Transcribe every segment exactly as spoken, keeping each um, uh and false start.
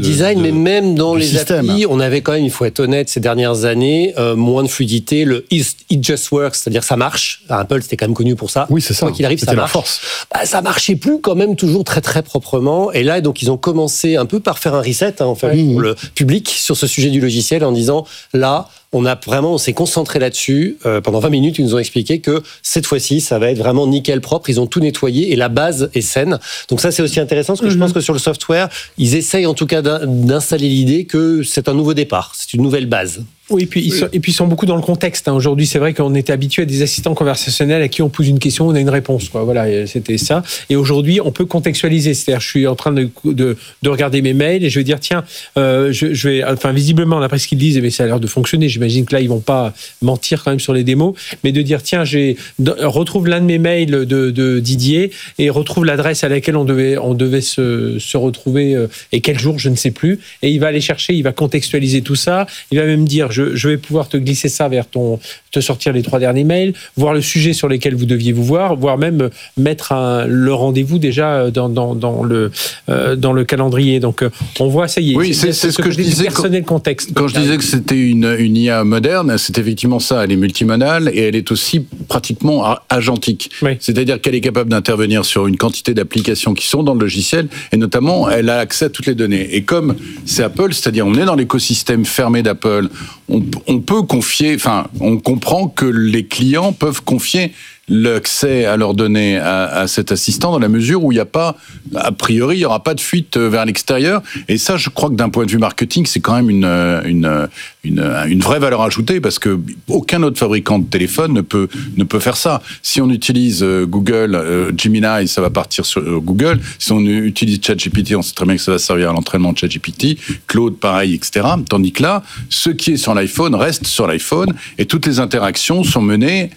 design, de, mais même dans les système. applis, on avait quand même, il faut être honnête, ces dernières années, euh, moins de fluidité. Le it just works, c'est-à-dire ça marche. Apple, c'était quand même connu pour ça. Oui, c'est ça. Quoi qu'il arrive, C'était ça la marche. force. Bah, ça marchait plus quand même toujours très très proprement. Et là, donc, ils ont commencé un peu par faire un reset, hein, en fait, mmh. pour le public sur ce sujet du logiciel, en disant là, on a vraiment, on s'est concentré là-dessus. Euh, pendant vingt minutes, ils nous ont expliqué que cette fois-ci, ça va être vraiment nickel propre. Ils ont tout nettoyé et la base est saine. Donc ça, c'est aussi intéressant parce que mmh. je pense que sur le software, ils essayent en tout cas d'installer l'idée que c'est un nouveau départ, c'est une nouvelle base. Oui, et puis, ils sont, et puis ils sont beaucoup dans le contexte. Hein. Aujourd'hui, c'est vrai qu'on était habitué à des assistants conversationnels à qui on pose une question, on a une réponse. Quoi. Voilà, c'était ça. Et aujourd'hui, on peut contextualiser. C'est-à-dire, je suis en train de, de, de regarder mes mails et je vais dire, tiens, euh, je, je vais, enfin, visiblement, d'après ce qu'ils disent, mais ça a l'air de fonctionner. J'imagine que là, ils vont pas mentir quand même sur les démos, mais de dire, tiens, j'ai, retrouve l'un de mes mails de, de Didier et retrouve l'adresse à laquelle on devait, on devait se, se retrouver euh, et quel jour, je ne sais plus. Et il va aller chercher, il va contextualiser tout ça. Il va même dire, Je, je vais pouvoir te glisser ça vers ton, te sortir les trois derniers mails, voir le sujet sur lesquels vous deviez vous voir, voire même mettre un, le rendez-vous déjà dans, dans, dans, le, euh, dans le calendrier. Donc, on voit, ça y est. Oui, c'est, c'est ce que je disais. Personnel contexte. Quand je disais que c'était une, une I A moderne, c'est effectivement ça. Elle est multimodale et elle est aussi pratiquement agentique. Oui. C'est-à-dire qu'elle est capable d'intervenir sur une quantité d'applications qui sont dans le logiciel et notamment, elle a accès à toutes les données. Et comme c'est Apple, c'est-à-dire on est dans l'écosystème fermé d'Apple, On, on peut confier, enfin, on comprend que les clients peuvent confier l'accès à leurs données à, à cet assistant dans la mesure où il n'y a pas, a priori, il n'y aura pas de fuite vers l'extérieur. Et ça, je crois que d'un point de vue marketing, c'est quand même une, une, une, une vraie valeur ajoutée parce que aucun autre fabricant de téléphone ne peut, ne peut faire ça. Si on utilise Google, euh, Gemini, ça va partir sur Google. Si on utilise ChatGPT, on sait très bien que ça va servir à l'entraînement de ChatGPT. Claude, pareil, et cetera. Tandis que là, ce qui est sur l'iPhone reste sur l'iPhone et toutes les interactions sont menées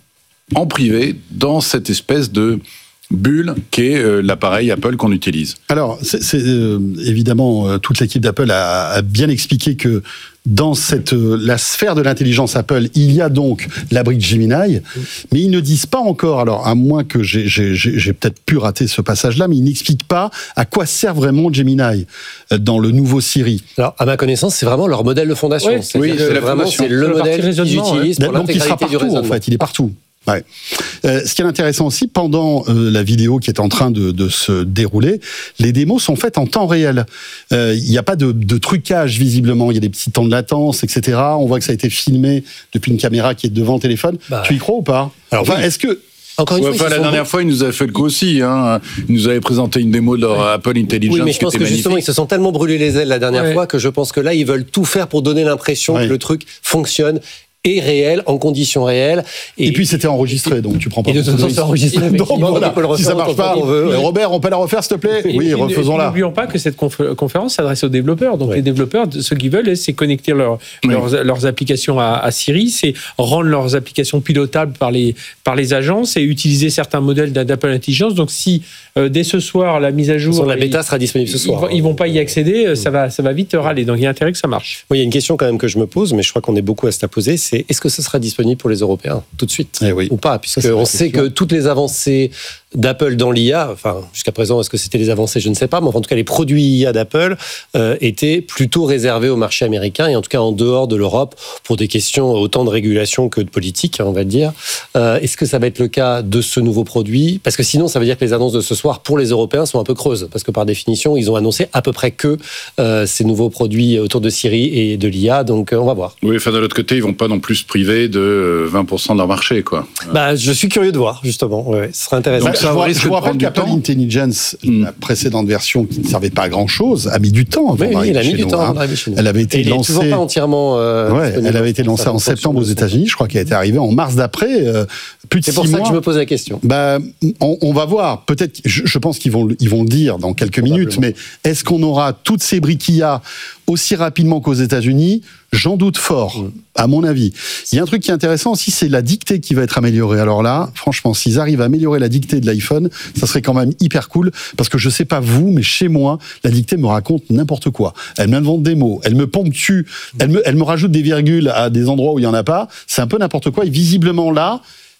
en privé dans cette espèce de bulle qu'est euh, l'appareil Apple qu'on utilise. Alors, c'est, c'est, euh, évidemment, euh, toute l'équipe d'Apple a, a bien expliqué que dans cette, euh, la sphère de l'intelligence Apple, il y a donc la brique Gemini, mais ils ne disent pas encore, alors à moins que j'ai, j'ai, j'ai, j'ai peut-être pu rater ce passage-là, mais ils n'expliquent pas à quoi sert vraiment Gemini euh, dans le nouveau Siri. Alors, à ma connaissance, c'est vraiment leur modèle de fondation. Oui, c'est, oui, c'est la vraiment, fondation. c'est le, le modèle qu'ils utilisent ouais. pour Donc il sera partout, en fait, il est partout. Ouais. Euh, ce qui est intéressant aussi, pendant euh, la vidéo qui est en train de, de se dérouler, les démos sont faites en temps réel. Il euh, n'y a pas de, de trucage, visiblement. Il y a des petits temps de latence, et cetera. On voit que ça a été filmé depuis une caméra qui est devant le téléphone. Bah, tu y crois ou pas? Alors, enfin, oui. Est-ce que... Encore une ouais, fois, enfin, la dernière bon. fois, ils nous avaient fait le coup aussi. Hein. Ils nous avaient présenté une démo de leur ouais. Apple Intelligence. Oui, mais je pense que magnifique. justement, ils se sont tellement brûlés les ailes la dernière ouais. fois que je pense que là, ils veulent tout faire pour donner l'impression ouais. que le truc fonctionne. Et réel, en conditions réelles. Et, et puis c'était enregistré, donc tu prends pas. Et de toute façon, c'est enregistré. Donc voilà, on peut le si ça marche pas, on veut. Robert, on peut la refaire, s'il te plaît? Et, oui, et, refaisons-la. N'oublions pas que cette conf- conférence s'adresse aux développeurs. Donc ouais. les développeurs, ce qu'ils veulent, c'est connecter leur, oui. leurs, leurs applications à, à Siri, c'est rendre leurs applications pilotables par les, par les agences et utiliser certains modèles d'Apple Intelligence. Donc si euh, dès ce soir, la mise à jour... Façon, la bêta sera disponible ce soir. Ils, ils vont pas y accéder, mmh. ça, va, ça va vite râler. Donc il y a intérêt que ça marche. Oui, il y a une question quand même que je me pose, mais je crois qu'on est beaucoup à se la poser, c'est est-ce que ce sera disponible pour les Européens tout de suite eh oui. ou pas, puisqu'on sait que toutes les avancées d'Apple dans l'I A, enfin jusqu'à présent est-ce que c'était les avancées, je ne sais pas, mais en tout cas les produits I A d'Apple euh, étaient plutôt réservés au marché américain et en tout cas en dehors de l'Europe pour des questions autant de régulation que de politique, on va dire. Euh, est-ce que ça va être le cas de ce nouveau produit? Parce que sinon ça veut dire que les annonces de ce soir pour les Européens sont un peu creuses, parce que par définition ils ont annoncé à peu près que euh, ces nouveaux produits autour de Siri et de l'I A, donc euh, on va voir. Oui, enfin de l'autre côté ils vont pas non plus se priver de vingt pour cent de leur marché, quoi. Bah, je suis curieux de voir, justement. Ouais, ce serait intéressant. Donc, ça je, risque je vous rappelle qu'Apple Intelligence, mm. la précédente version qui ne servait pas à grand-chose, a mis du temps avant oui, d'arriver oui, elle a mis chez du nous. temps hein. avant d'arriver chez nous. Elle avait été Et lancée... Elle n'est toujours pas entièrement... Euh, ouais, elle avait été lancée en septembre aux États-Unis. Je crois qu'elle était arrivée en mars d'après. Euh, plus de C'est six pour ça mois. que je me pose la question. Bah, on, on va voir. Peut-être, je, je pense qu'ils vont, ils vont le dire dans quelques minutes, mais est-ce qu'on aura toutes ces briques I A aussi rapidement qu'aux États-Unis? J'en doute fort, mmh. à mon avis. Il y a un truc qui est intéressant aussi, c'est la dictée qui va être améliorée. Alors là, franchement, s'ils arrivent à améliorer la dictée de l'iPhone, ça serait quand même hyper cool, parce que je sais pas vous, mais chez moi, la dictée me raconte n'importe quoi. Elle m'invente des mots, elle me ponctue, elle me, elle me rajoute des virgules à des endroits où il y en a pas. C'est un peu n'importe quoi. Et visiblement là,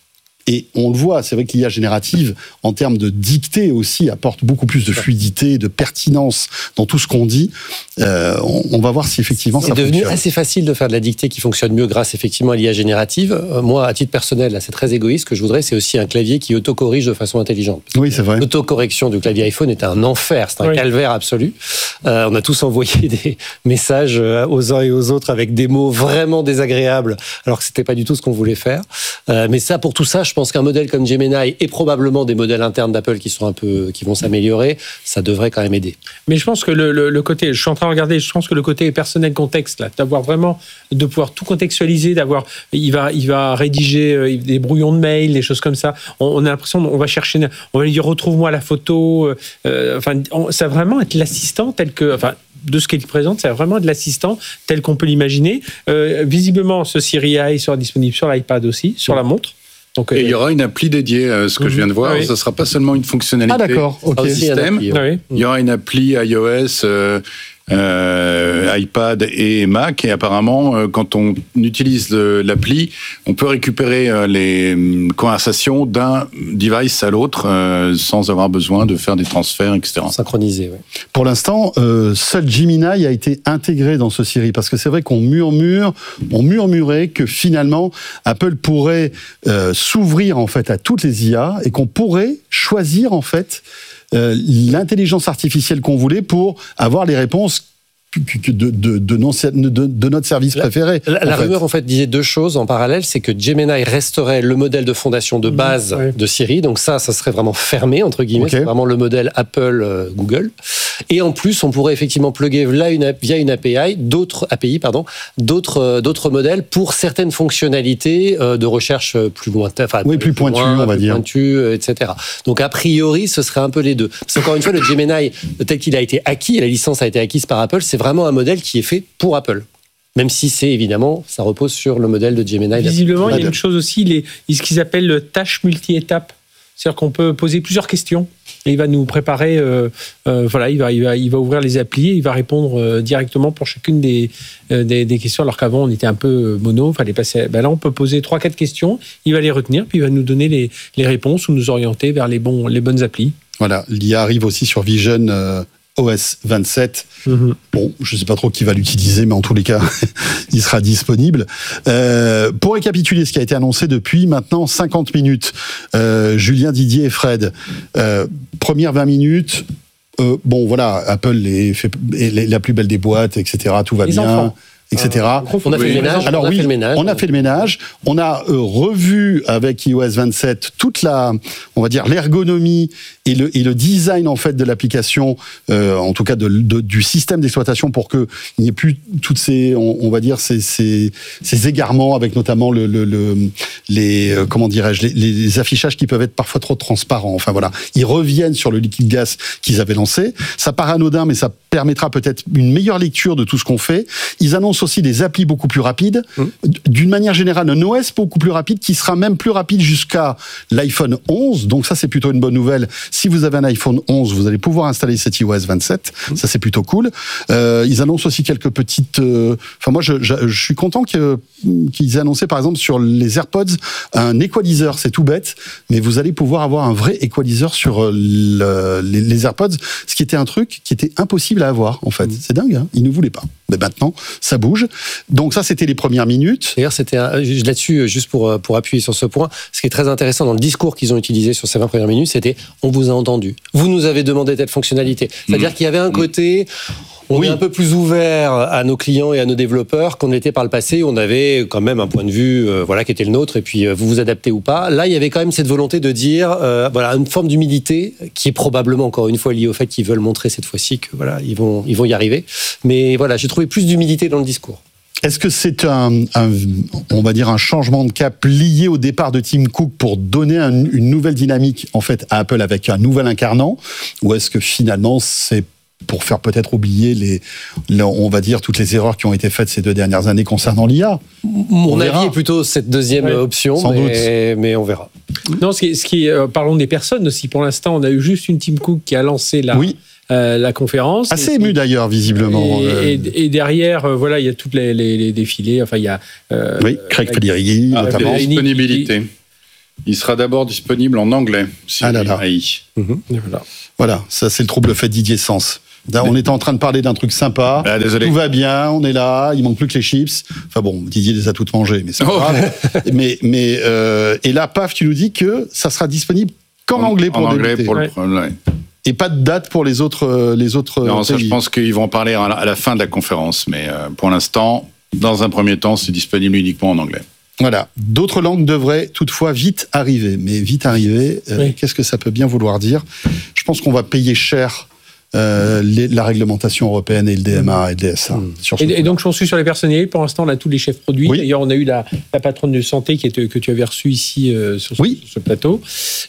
Et on le voit, c'est vrai que l'I A générative, en termes de dictée aussi, apporte beaucoup plus de fluidité, de pertinence dans tout ce qu'on dit. Euh, on, on va voir si effectivement ça fonctionne. C'est devenu assez facile de faire de la dictée qui fonctionne mieux grâce effectivement à l'I A générative. Euh, moi, à titre personnel, là, c'est très égoïste. Ce que je voudrais, c'est aussi un clavier qui autocorrige de façon intelligente. Oui, c'est vrai. L'autocorrection du clavier iPhone était un enfer, c'est un oui. calvaire absolu. Euh, on a tous envoyé des messages aux uns et aux autres avec des mots vraiment désagréables, alors que c'était pas du tout ce qu'on voulait faire. Euh, mais ça, pour tout ça, je pense qu'un modèle comme Gemini et probablement des modèles internes d'Apple qui sont un peu, qui vont s'améliorer, ça devrait quand même aider. Mais je pense que le, le, le côté, je suis en train de regarder, je pense que le côté personnel contexte, là, d'avoir vraiment, de pouvoir tout contextualiser, d'avoir, il va, il va rédiger des brouillons de mails, des choses comme ça. On, on a l'impression, on va chercher, on va lui dire retrouve-moi la photo. Euh, enfin, on, ça va vraiment être l'assistant tel que, enfin. De ce qu'il présente, c'est vraiment de l'assistant tel qu'on peut l'imaginer. Euh, visiblement, ce Siri A I sera disponible sur l'iPad aussi, sur la montre. Donc, et il y aura une appli dédiée, euh, ce que mm-hmm. je viens de voir. Ah oui. Ce ne sera pas seulement une fonctionnalité ah, d'accord. Okay. système. Appli, ouais. Ah oui. Il y aura une appli iOS, euh, euh, iPad et Mac. Et apparemment, euh, quand on utilise le, l'appli, on peut récupérer euh, les conversations d'un device à l'autre euh, sans avoir besoin de faire des transferts, et cetera. Synchronisé, oui. Pour l'instant, euh, seul Gemini a été intégré dans ce Siri, parce que c'est vrai qu'on murmure, on murmurait que finalement Apple pourrait euh, s'ouvrir en fait à toutes les I A et qu'on pourrait choisir en fait euh, l'intelligence artificielle qu'on voulait pour avoir les réponses De, de, de, non, de, de notre service préféré. La, la en rumeur, fait. en fait, disait deux choses en parallèle. C'est que Gemini resterait le modèle de fondation de base mmh, ouais. de Siri. Donc ça, ça serait vraiment fermé, entre guillemets. Okay. C'est vraiment le modèle Apple, euh, Google. Et en plus, on pourrait effectivement plugger là une, via une A P I, d'autres A P I, pardon, d'autres, euh, d'autres modèles pour certaines fonctionnalités euh, de recherche plus lointaines. Enfin, oui, plus, plus pointues, on va plus dire. Pointues, euh, et cetera. Donc, a priori, ce serait un peu les deux. Parce qu'encore une fois, le Gemini, tel qu'il a été acquis, la licence a été acquise par Apple, c'est vraiment un modèle qui est fait pour Apple. Même si c'est évidemment, ça repose sur le modèle de Gemini. Visiblement, il y a une chose aussi, les, ce qu'ils appellent le tâche multi-étape. C'est-à-dire qu'on peut poser plusieurs questions et il va nous préparer, euh, euh, voilà, il va, il, va, il va ouvrir les applis et il va répondre euh, directement pour chacune des, euh, des, des questions, alors qu'avant on était un peu mono, fallait passer. Ben là, on peut poser trois, quatre questions, il va les retenir, puis il va nous donner les, les réponses ou nous orienter vers les, bons, les bonnes applis. Voilà, l'I A arrive aussi sur Vision euh, O S vingt-sept. Mm-hmm. Bon, je ne sais pas trop qui va l'utiliser, mais en tous les cas, il sera disponible. Euh, pour récapituler ce qui a été annoncé depuis maintenant cinquante minutes, euh, Julien, Didier et Fred, euh, première vingt minutes, euh, bon voilà, Apple est, fait, est la plus belle des boîtes, et cetera, tout va Les bien. Enfants. et cetera. On a fait le ménage. Alors oui, on a fait le ménage. On a euh, revu avec i O S vingt-sept toute la, on va dire, l'ergonomie et le, et le design en fait de l'application, euh, en tout cas de, de, du système d'exploitation, pour que il n'y ait plus toutes ces, on, on va dire ces, ces, ces égarements avec notamment le, le, le les, euh, comment dirais-je, les, les affichages qui peuvent être parfois trop transparents. Enfin voilà, ils reviennent sur le liquide gaz qu'ils avaient lancé. Ça paraît anodin, mais ça permettra peut-être une meilleure lecture de tout ce qu'on fait. Ils annoncent aussi des applis beaucoup plus rapides. Mmh. D'une manière générale, un O S beaucoup plus rapide, qui sera même plus rapide jusqu'à l'iPhone onze. Donc ça, c'est plutôt une bonne nouvelle. Si vous avez un iPhone onze, vous allez pouvoir installer cet i O S vingt-sept. Mmh. Ça, c'est plutôt cool. Euh, ils annoncent aussi quelques petites... Euh... Enfin, moi, je, je, je suis content que, qu'ils aient annoncé, par exemple, sur les AirPods, un equalizer. C'est tout bête, mais vous allez pouvoir avoir un vrai equalizer sur le, les, les AirPods, ce qui était un truc qui était impossible à avoir, en fait. Mmh. C'est dingue, hein. Ils ne voulaient pas. Mais maintenant, ça bouge. Donc ça, c'était les premières minutes. D'ailleurs, c'était un, là-dessus, juste pour, pour appuyer sur ce point, ce qui est très intéressant dans le discours qu'ils ont utilisé sur ces vingt premières minutes, c'était « on vous a entendu, vous nous avez demandé telle fonctionnalité ». C'est-à-dire mmh. qu'il y avait un côté... On oui. est un peu plus ouvert à nos clients et à nos développeurs qu'on l'était par le passé. On avait quand même un point de vue, euh, voilà, qui était le nôtre. Et puis, euh, vous vous adaptez ou pas. Là, il y avait quand même cette volonté de dire, euh, voilà, une forme d'humilité qui est probablement encore une fois liée au fait qu'ils veulent montrer cette fois-ci que voilà, ils vont, ils vont y arriver. Mais voilà, j'ai trouvé plus d'humilité dans le discours. Est-ce que c'est un, un, on va dire, un changement de cap lié au départ de Tim Cook pour donner un, une nouvelle dynamique en fait à Apple avec un nouvel incarnant, ou est-ce que finalement c'est pour faire peut-être oublier les, les, on va dire, toutes les erreurs qui ont été faites ces deux dernières années concernant l'I A? Mon avis est plutôt cette deuxième ouais, option, sans mais, doute. mais on verra. Non, ce qui, ce qui euh, parlons des personnes aussi. Pour l'instant, on a eu juste une Tim Cook qui a lancé la, oui. euh, la conférence. Assez ému d'ailleurs, visiblement. Et, euh... et, et derrière, euh, voilà, il y a toutes les, les, les défilés. Enfin, il y a. Euh, oui, Craig Federighi, ah, notamment. La disponibilité. Il sera d'abord disponible en anglais. Ah là là. Mmh. Voilà. Voilà, ça c'est le trouble fait Didier Sens. Là, on était en train de parler d'un truc sympa, ah, désolé. Tout va bien, on est là, il manque plus que les chips. Enfin bon, Didier les a toutes mangées, mais c'est pas oh. grave. mais, mais, euh, et là, paf, tu nous dis que ça sera disponible qu'en en, anglais pour en anglais débuter. pour ouais. le ouais. Et pas de date pour les autres, les autres Non, pays. ça, je pense qu'ils vont en parler à la fin de la conférence, mais euh, pour l'instant, dans un premier temps, c'est disponible uniquement en anglais. Voilà. D'autres langues devraient toutefois vite arriver. Mais vite arriver, euh, oui. Qu'est-ce que ça peut bien vouloir dire ? Je pense qu'on va payer cher Euh, les, la réglementation européenne et le D M A et le D S A. Mmh. Sur et, et donc, j'en suis sur les personnels. Pour l'instant, on a tous les chefs produits. Oui. D'ailleurs, on a eu la, la patronne de santé qui était, que tu avais reçue ici euh, sur, oui. ce, sur ce plateau.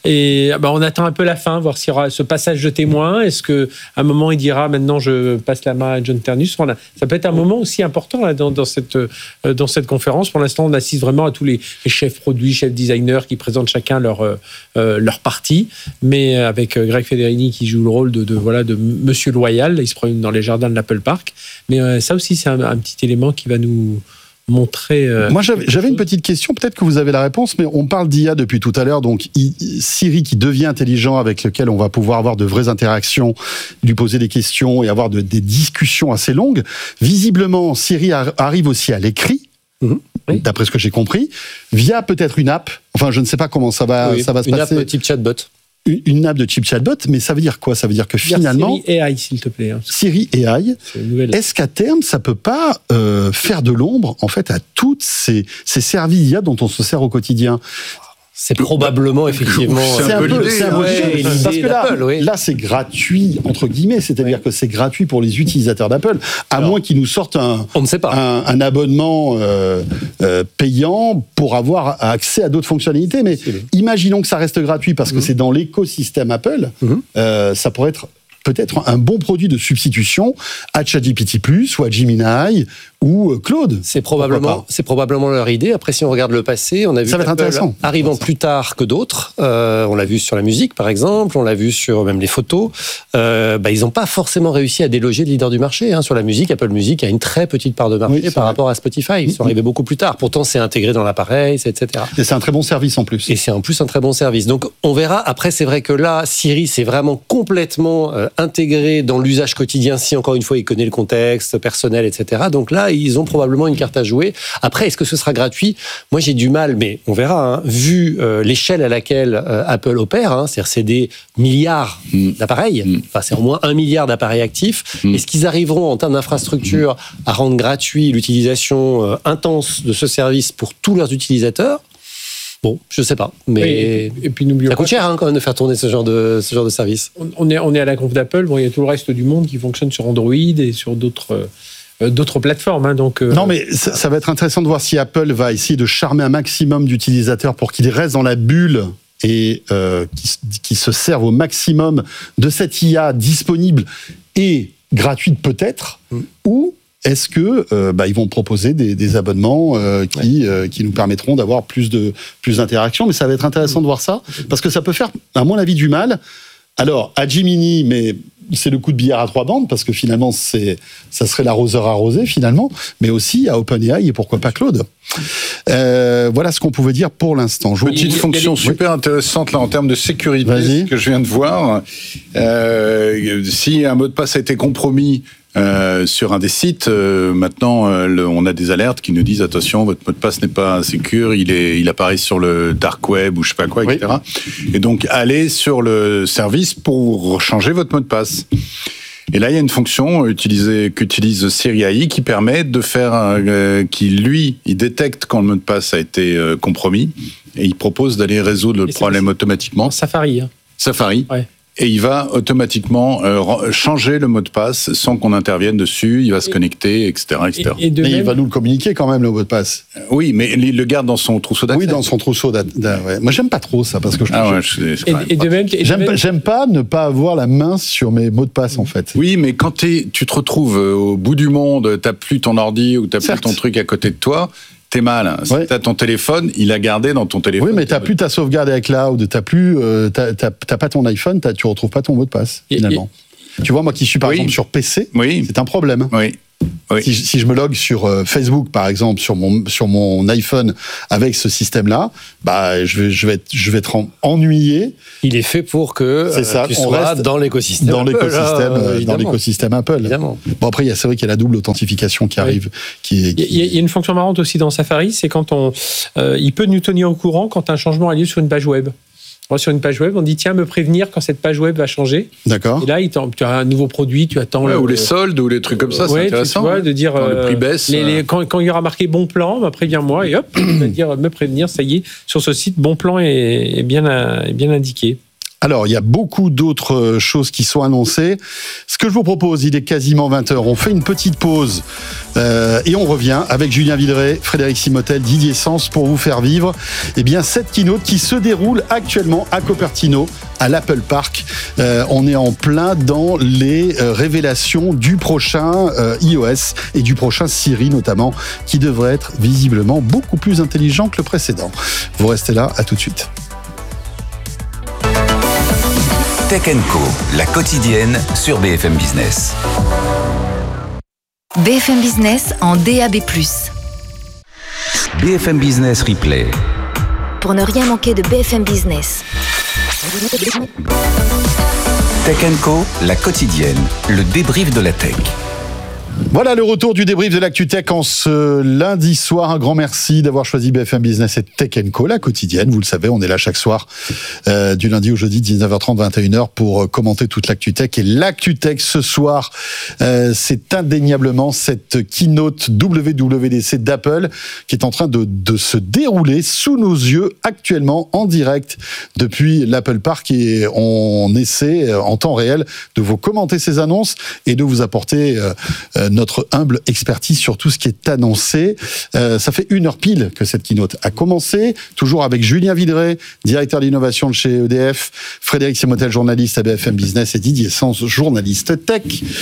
Et bah, on attend un peu la fin, voir s'il y aura ce passage de témoin. Est-ce qu'à un moment, il dira maintenant, je passe la main à John Ternus. Voilà. Ça peut être un moment aussi important là, dans, dans, cette, euh, dans cette conférence. Pour l'instant, on assiste vraiment à tous les, les chefs produits, chefs designers qui présentent chacun leur, euh, leur partie. Mais avec Greg Federini qui joue le rôle de, de, voilà, de Monsieur Loyal, il se promène dans les jardins de l'Apple Park. Mais euh, ça aussi, c'est un, un petit élément qui va nous montrer... Euh, Moi, j'avais, j'avais une petite question. Peut-être que vous avez la réponse, mais on parle d'I A depuis tout à l'heure. Donc, I, Siri qui devient intelligent, avec lequel on va pouvoir avoir de vraies interactions, lui poser des questions et avoir de, des discussions assez longues. Visiblement, Siri a, arrive aussi à l'écrit. Mmh. Oui. D'après ce que j'ai compris, via peut-être une app. Enfin, je ne sais pas comment ça va, oui, ça va se une passer. Une app type chatbot. Une app de type chatbot, mais ça veut dire quoi ? Ça veut dire que finalement... Siri A I, s'il te plaît. Hein. Siri A I, est-ce qu'à terme, ça peut pas euh, faire de l'ombre, en fait, à toutes ces, ces services I A dont on se sert au quotidien ? C'est probablement, effectivement... C'est un peu l'idée. C'est un peu ouais, l'idée. Parce que là, oui. là, c'est gratuit, entre guillemets. C'est-à-dire ouais. que c'est gratuit pour les utilisateurs d'Apple, à Alors, moins qu'ils nous sortent un, on ne sait pas. un, un abonnement euh, euh, payant pour avoir accès à d'autres fonctionnalités. Mais imaginons que ça reste gratuit parce que mmh. c'est dans l'écosystème Apple. Mmh. Euh, ça pourrait être... peut-être un bon produit de substitution à ChatGPT plus, ou à Gemini, ou Claude. C'est probablement, c'est probablement leur idée. Après, si on regarde le passé, on a vu ça va être intéressant. Arrivant plus tard que d'autres. Euh, on l'a vu sur la musique, par exemple. On l'a vu sur même les photos. Euh, bah, ils n'ont pas forcément réussi à déloger le leader du marché. Hein. Sur la musique, Apple Music a une très petite part de marché oui, par vrai. rapport à Spotify. Ils sont arrivés beaucoup plus tard. Pourtant, c'est intégré dans l'appareil, et cetera. Et c'est un très bon service en plus. Et c'est en plus un très bon service. Donc, on verra. Après, c'est vrai que là, Siri, c'est vraiment complètement euh, intégré dans l'usage quotidien. Si, encore une fois, il connaît le contexte personnel, et cetera. Donc là, ils ont probablement une carte à jouer. Après, est-ce que ce sera gratuit ? Moi, j'ai du mal, mais on verra. Hein, vu euh, l'échelle à laquelle euh, Apple opère, hein, c'est-à-dire c'est des milliards mmh. d'appareils, mmh. enfin c'est au moins un milliard d'appareils actifs. Mmh. Est-ce qu'ils arriveront en termes d'infrastructure mmh. à rendre gratuit l'utilisation euh, intense de ce service pour tous leurs utilisateurs ? Bon, je sais pas, mais oui, et puis, et puis n'oublions ça coûte pas cher hein, quand même de faire tourner ce genre de ce genre de service. On est on est à la conf d'Apple. Bon, il y a tout le reste du monde qui fonctionne sur Android et sur d'autres. Euh, d'autres plateformes. Hein, donc, euh... Non, mais ça, ça va être intéressant de voir si Apple va essayer de charmer un maximum d'utilisateurs pour qu'ils restent dans la bulle et euh, qui, qui se servent au maximum de cette I A disponible et gratuite peut-être, mm. ou est-ce que euh, bah, ils vont proposer des, des abonnements euh, qui, ouais. euh, qui nous permettront d'avoir plus de plus d'interactions. Mais ça va être intéressant mm. de voir ça, parce que ça peut faire, à mon avis, du mal. Alors, à Gemini, mais c'est le coup de billard à trois bandes, parce que finalement, c'est, ça serait l'arroseur arrosé, finalement, mais aussi à OpenAI et pourquoi pas Claude. Euh, voilà ce qu'on pouvait dire pour l'instant. Je Petite vous... fonction oui. super intéressante là en termes de sécurité, Vas-y. que je viens de voir. Euh, si un mot de passe a été compromis Euh, sur un des sites, euh, maintenant, euh, le, on a des alertes qui nous disent attention, votre mot de passe n'est pas sécure, il est, il apparaît sur le dark web ou je sais pas quoi, et cetera. Oui. Et donc, allez sur le service pour changer votre mot de passe. Et là, il y a une fonction utilisée, qu'utilise Siri A I qui permet de faire, euh, qui lui, il détecte quand le mot de passe a été euh, compromis et il propose d'aller résoudre le et problème automatiquement. Safari. Hein. Safari. Ouais. Et il va automatiquement euh, changer le mot de passe sans qu'on intervienne dessus. Il va se connecter, et cetera, et cetera. Et, et mais même... il va nous le communiquer quand même, le mot de passe. Oui, mais il le garde dans son trousseau d'accès. Oui, dans son trousseau d'accès. Ouais. Moi, j'aime pas trop ça parce que je. Ah ouais, je... je... Et, et de même, et j'aime, de même... pas, j'aime pas ne pas avoir la main sur mes mots de passe en fait. Oui, mais quand t'es, tu te retrouves au bout du monde, t'as plus ton ordi ou t'as Certes. plus ton truc à côté de toi. T'es mal. Si ouais. t'as ton téléphone, il a gardé dans ton téléphone. Oui, mais t'as plus ta sauvegarde avec cloud, t'as plus, euh, t'as, t'as, t'as pas ton iPhone, t'as, tu retrouves pas ton mot de passe, finalement. Et, et... Tu vois, moi qui suis par oui. exemple sur P C, oui. c'est un problème. Oui. Oui. Si, si je me log sur euh, Facebook, par exemple, sur mon sur mon iPhone avec ce système-là, bah je vais je vais être je vais être en, ennuyé. Il est fait pour que c'est ça, euh, tu on sois reste dans l'écosystème dans Apple, l'écosystème là, euh, dans l'écosystème Apple. Évidemment. Bon, après il y a c'est vrai qu'il y a la double authentification qui Oui. arrive, qui, qui... Il y, a, il y a une fonction marrante aussi dans Safari, c'est quand on, euh, il peut nous tenir au courant quand un changement a lieu sur une page web. Alors, sur une page web, on dit tiens, me prévenir quand cette page web va changer. D'accord. Et là, il tu as un nouveau produit, tu attends. Ouais, le, ou les soldes, ou les trucs comme ça, ouais, c'est intéressant. Tu vois, de dire. Quand euh, le prix baisse. Les, les, quand, quand il y aura marqué bon plan, bah, préviens-moi, et hop, il va dire me prévenir, ça y est, sur ce site, bon plan est, est, bien, est bien indiqué. Alors, il y a beaucoup d'autres choses qui sont annoncées. Ce que je vous propose, il est quasiment vingt heures. On fait une petite pause euh, et on revient avec Julien Villeray, Frédéric Simotel, Didier Sens pour vous faire vivre eh bien, cette keynote qui se déroule actuellement à Cupertino, à l'Apple Park. Euh, on est en plein dans les euh, révélations du prochain euh, iOS et du prochain Siri notamment, qui devrait être visiblement beaucoup plus intelligent que le précédent. Vous restez là, à tout de suite. Tech and Co, la quotidienne sur B F M Business. B F M Business en D A B plus. B F M Business Replay. Pour ne rien manquer de B F M Business. Tech and Co, la quotidienne, le débrief de la tech. Voilà le retour du débrief de l'Actu Tech en ce lundi soir. Un grand merci d'avoir choisi B F M Business et Tech and Co, la quotidienne. Vous le savez, on est là chaque soir euh, du lundi au jeudi, dix-neuf heures trente, vingt et une heures pour euh, commenter toute l'Actu Tech. Et l'Actu Tech ce soir, euh, c'est indéniablement cette keynote W W D C d'Apple qui est en train de, de se dérouler sous nos yeux actuellement en direct depuis l'Apple Park. Et on essaie euh, en temps réel de vous commenter ces annonces et de vous apporter euh, euh, notre humble expertise sur tout ce qui est annoncé. Euh, ça fait une heure pile que cette keynote a commencé, toujours avec Julien Villeray, directeur d'innovation de chez E D F, Frédéric Simotel, journaliste à B F M Business, et Didier Sens, journaliste tech.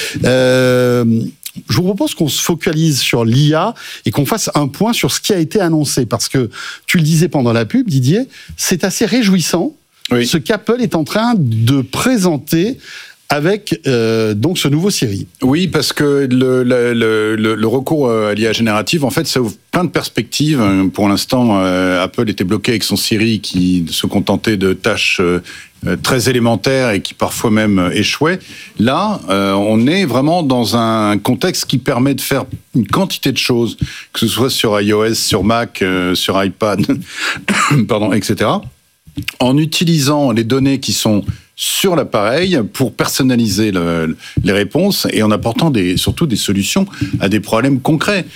Euh, je vous propose qu'on se focalise sur l'I A et qu'on fasse un point sur ce qui a été annoncé, parce que tu le disais pendant la pub, Didier, c'est assez réjouissant oui. ce qu'Apple est en train de présenter avec euh, donc ce nouveau Siri. Oui, parce que le, le, le, le recours à l'I A générative, en fait, ça ouvre plein de perspectives. Pour l'instant, euh, Apple était bloqué avec son Siri qui se contentait de tâches euh, très élémentaires et qui parfois même échouaient. Là, euh, on est vraiment dans un contexte qui permet de faire une quantité de choses, que ce soit sur iOS, sur Mac, euh, sur iPad, pardon, et cetera, en utilisant les données qui sont sur l'appareil pour personnaliser le, les réponses et en apportant des, surtout des solutions à des problèmes concrets.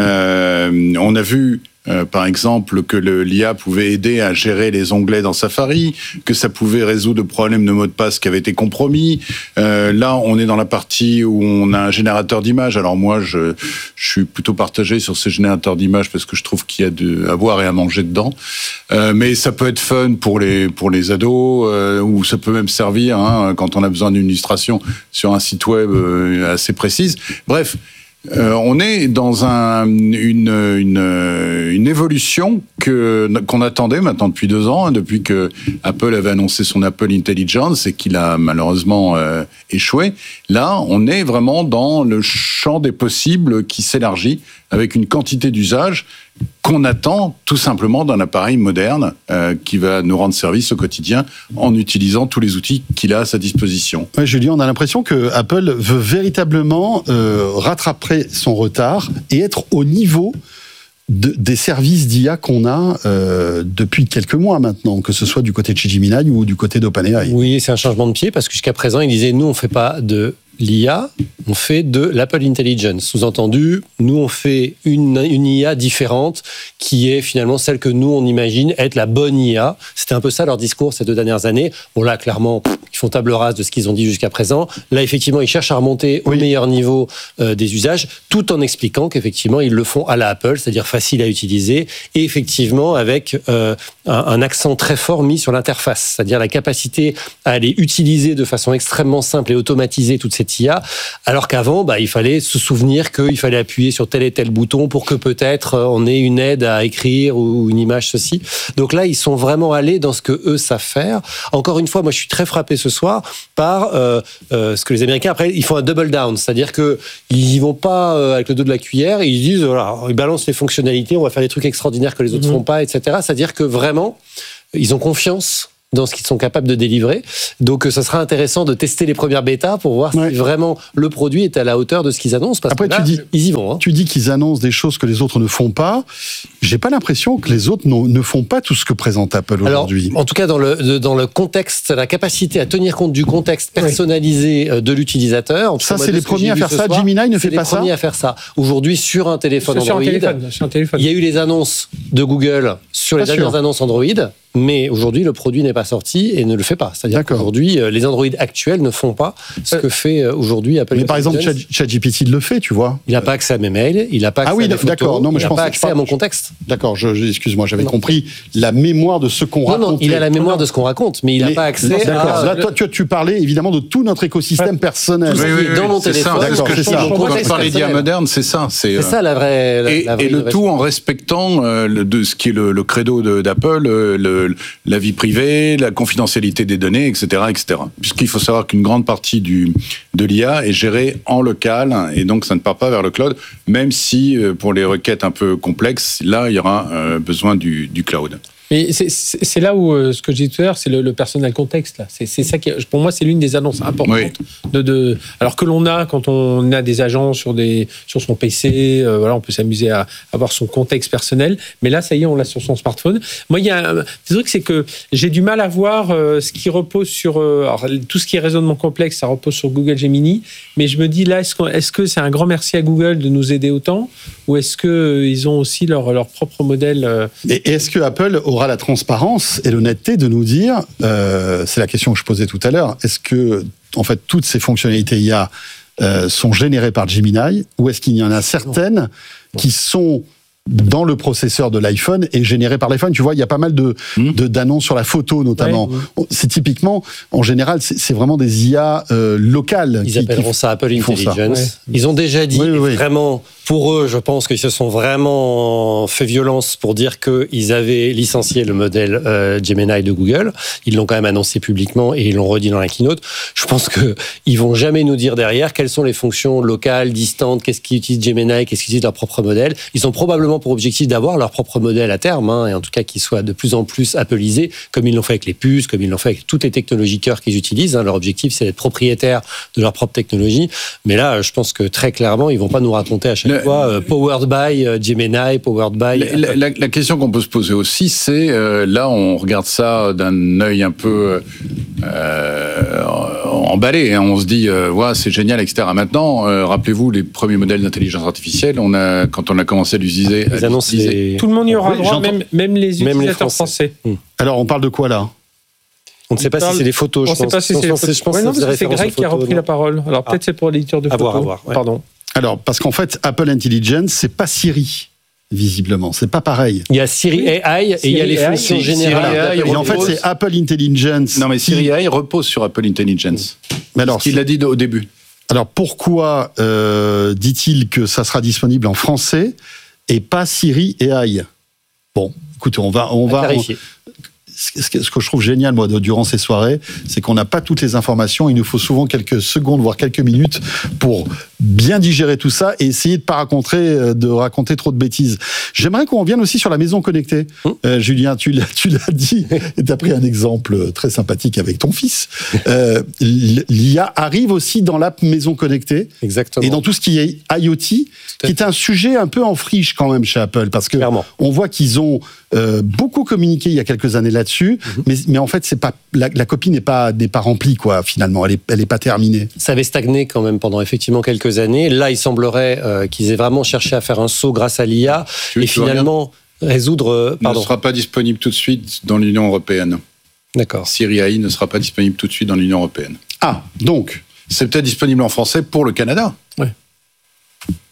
Euh, on a vu Euh, par exemple, que le, l'I A pouvait aider à gérer les onglets dans Safari, que ça pouvait résoudre le problème de mot de passe qui avait été compromis. Euh, là, on est dans la partie où on a un générateur d'images. Alors moi, je, je suis plutôt partagé sur ce générateur d'images parce que je trouve qu'il y a de, à boire et à manger dedans. Euh, mais ça peut être fun pour les, pour les ados, euh, ou ça peut même servir hein, quand on a besoin d'une illustration sur un site web euh, assez précise. Bref. Euh, on est dans un, une, une, une évolution que, qu'on attendait maintenant depuis deux ans, hein, depuis que Apple avait annoncé son Apple Intelligence et qu'il a malheureusement euh, échoué. Là, on est vraiment dans le champ des possibles qui s'élargit avec une quantité d'usages qu'on attend tout simplement d'un appareil moderne euh, qui va nous rendre service au quotidien en utilisant tous les outils qu'il a à sa disposition. Ouais, Julien, on a l'impression que Apple veut véritablement euh, rattraper son retard et être au niveau de, des services d'I A qu'on a euh, depuis quelques mois maintenant, que ce soit du côté de chez Gemini ou du côté d'OpenAI. Oui, c'est un changement de pied parce que jusqu'à présent, il disait nous, on ne fait pas de l'I A, on fait de l'Apple Intelligence. Sous-entendu, nous, on fait une, une I A différente qui est finalement celle que nous, on imagine être la bonne I A. C'était un peu ça leur discours ces deux dernières années. Bon, là, clairement, ils font table rase de ce qu'ils ont dit jusqu'à présent. Là, effectivement, ils cherchent à remonter oui. au meilleur niveau euh, des usages, tout en expliquant qu'effectivement, ils le font à la Apple, c'est-à-dire facile à utiliser, et effectivement, avec euh, un, un accent très fort mis sur l'interface, c'est-à-dire la capacité à aller utiliser de façon extrêmement simple et automatisée toute cette I A, alors qu'avant, bah, il fallait se souvenir qu'il fallait appuyer sur tel et tel bouton pour que peut-être on ait une aide à écrire ou une image, ceci. Donc là, ils sont vraiment allés dans ce que eux savent faire. Encore une fois, moi, je suis très frappé ce soir, par euh, euh, ce que les Américains, après, ils font un double down. C'est-à-dire qu'ils n'y vont pas euh, avec le dos de la cuillère, ils disent, voilà, ils balancent les fonctionnalités, on va faire des trucs extraordinaires que les autres ne mmh. font pas, et cetera. C'est-à-dire que vraiment, ils ont confiance dans ce qu'ils sont capables de délivrer. Donc, ça sera intéressant de tester les premières bêtas pour voir ouais. si vraiment le produit est à la hauteur de ce qu'ils annoncent. Parce Après, que là, tu dis, ils y vont. Hein. Tu dis qu'ils annoncent des choses que les autres ne font pas. J'ai pas l'impression que les autres ne font pas tout ce que présente Apple aujourd'hui. Alors, en tout cas, dans le, dans le contexte, la capacité à tenir compte du contexte personnalisé oui. de l'utilisateur. Ça, c'est les premiers à faire ça. Soir, Gemini ne fait pas ça. C'est les premiers à faire ça. Aujourd'hui, sur un téléphone sur Android, un téléphone, sur un téléphone. il y a eu les annonces de Google sur les pas dernières sûr. annonces Android. Mais aujourd'hui, le produit n'est pas sorti et ne le fait pas. C'est-à-dire qu'aujourd'hui, les Android actuels ne font pas ce que fait aujourd'hui Apple. Mais par exemple, ChatGPT le fait, tu vois. Il n'a pas accès à mes mails, il n'a pas accès ah oui, à mes photos, d'accord. Non, mais il je n'a pas accès pas... à mon contexte. D'accord, je, je, excuse-moi, j'avais non. compris la mémoire de ce qu'on raconte. Non, non, il a la mémoire de ce qu'on raconte, mais il n'a pas accès non, à... D'accord, là, toi, tu, tu parlais évidemment de tout notre écosystème ouais. personnel. Tout oui, oui, oui, dans mon c'est téléphone. Ça, c'est ce que je ça. Quand on parle d'I A moderne, c'est ça. C'est euh... ça la vraie... La, et, la vraie et le tout en respectant euh, le, de ce qui est le, le credo d'Apple, le, le, la vie privée, la confidentialité des données, et cetera, et cetera. Puisqu'il faut savoir qu'une grande partie du, de l'I A est gérée en local, et donc ça ne part pas vers le cloud, même si pour les requêtes un peu complexes, là, il y aura euh, besoin du, du cloud. Mais c'est, c'est là où euh, ce que j'ai dit tout à l'heure, c'est le, le personnel contexte. Là. C'est, c'est ça qui, pour moi, c'est l'une des annonces importantes. Oui. De, de, alors que l'on a quand on a des agents sur des sur son P C, euh, voilà, on peut s'amuser à avoir son contexte personnel. Mais là, ça y est, on l'a sur son smartphone. Moi, il y a un des trucs, c'est que j'ai du mal à voir euh, ce qui repose sur euh, alors, tout ce qui est raisonnement complexe, ça repose sur Google Gemini. Mais je me dis là, est-ce, est-ce que c'est un grand merci à Google de nous aider autant, ou est-ce que euh, ils ont aussi leur leur propre modèle euh... Et est-ce que Apple aura la transparence et l'honnêteté de nous dire, euh, c'est la question que je posais tout à l'heure, est-ce que en fait toutes ces fonctionnalités I A euh, sont générées par Gemini, ou est-ce qu'il y en a certaines non. qui sont dans le processeur de l'iPhone et générées par l'iPhone? Tu vois, il y a pas mal de, mmh. de d'annonces sur la photo notamment. Ouais, mmh. C'est typiquement, en général, c'est, c'est vraiment des I A euh, locales. Ils qui, appelleront qui ça Apple Intelligence. Ouais. Ils ont déjà dit, oui, oui, oui. vraiment, pour eux, je pense qu'ils se sont vraiment fait violence pour dire qu'ils avaient licencié le modèle euh, Gemini de Google. Ils l'ont quand même annoncé publiquement et ils l'ont redit dans la keynote. Je pense qu'ils vont jamais nous dire derrière quelles sont les fonctions locales, distantes, qu'est-ce qu'ils utilisent Gemini, qu'est-ce qu'ils utilisent leur propre modèle. Ils ont probablement pour objectif d'avoir leur propre modèle à terme, hein, et en tout cas qu'ils soient de plus en plus Appleisés, comme ils l'ont fait avec les puces, comme ils l'ont fait avec toutes les technologies cœur qu'ils utilisent. Hein. Leur objectif, c'est d'être propriétaires de leur propre technologie. Mais là, je pense que très clairement, ils vont pas nous raconter à chaque Le... fois euh, powered by euh, Gemini, powered by... La, la, la question qu'on peut se poser aussi, c'est, euh, là, on regarde ça d'un œil un peu euh, emballé. Hein. On se dit, euh, ouais, c'est génial, et cetera. Maintenant, euh, rappelez-vous, les premiers modèles d'intelligence artificielle, on a, quand on a commencé à l'utiliser... Les annonces, les... Tout le monde y aura oui, droit, même, même les utilisateurs même les français. français. Alors, on parle de quoi, là? On ne sait pas parle... si c'est des photos, on je pense. On ne sait pas si c'est des photos. Je pense ouais, non, que c'est Greg qui a repris non la parole. Alors, ah. peut-être c'est pour l'éditeur de à photos. Voir, à voir, ouais. Pardon. Alors, parce qu'en fait, Apple Intelligence, c'est pas Siri, visiblement. C'est pas pareil. Il y a Siri A I et il y a les fonctions générales. Et en fait, c'est Apple Intelligence. Non, mais Siri A I repose sur Apple Intelligence. Mais alors, ce qu'il a dit au début. Alors, pourquoi euh, dit-il que ça sera disponible en français et pas Siri et A I? Bon, écoutez, on va... On va on, ce que je trouve génial, moi, durant ces soirées, c'est qu'on n'a pas toutes les informations. Il nous faut souvent quelques secondes, voire quelques minutes pour bien digérer tout ça et essayer de ne pas raconter, de raconter trop de bêtises. J'aimerais qu'on revienne aussi sur la maison connectée. Mmh. Euh, Julien, tu l'as, tu l'as dit et tu as pris un exemple très sympathique avec ton fils. Euh, L'I A arrive aussi dans l'app maison connectée. Exactement. Et dans tout ce qui est IoT, qui est un sujet un peu en friche quand même chez Apple, parce que Clairement. on voit qu'ils ont euh, beaucoup communiqué il y a quelques années là-dessus. Mmh. Mais, mais en fait, c'est pas, la, la copie n'est pas, n'est pas remplie, quoi, finalement. Elle est, elle est pas terminée. Ça avait stagné quand même pendant effectivement quelques années. Là, il semblerait euh, qu'ils aient vraiment cherché à faire un saut grâce à l'I A tu, et tu finalement résoudre... Euh, pardon. Ne sera pas disponible tout de suite dans l'Union européenne. D'accord. Siri A I ne sera pas disponible tout de suite dans l'Union européenne. Ah, donc... C'est peut-être disponible en français pour le Canada. Ouais.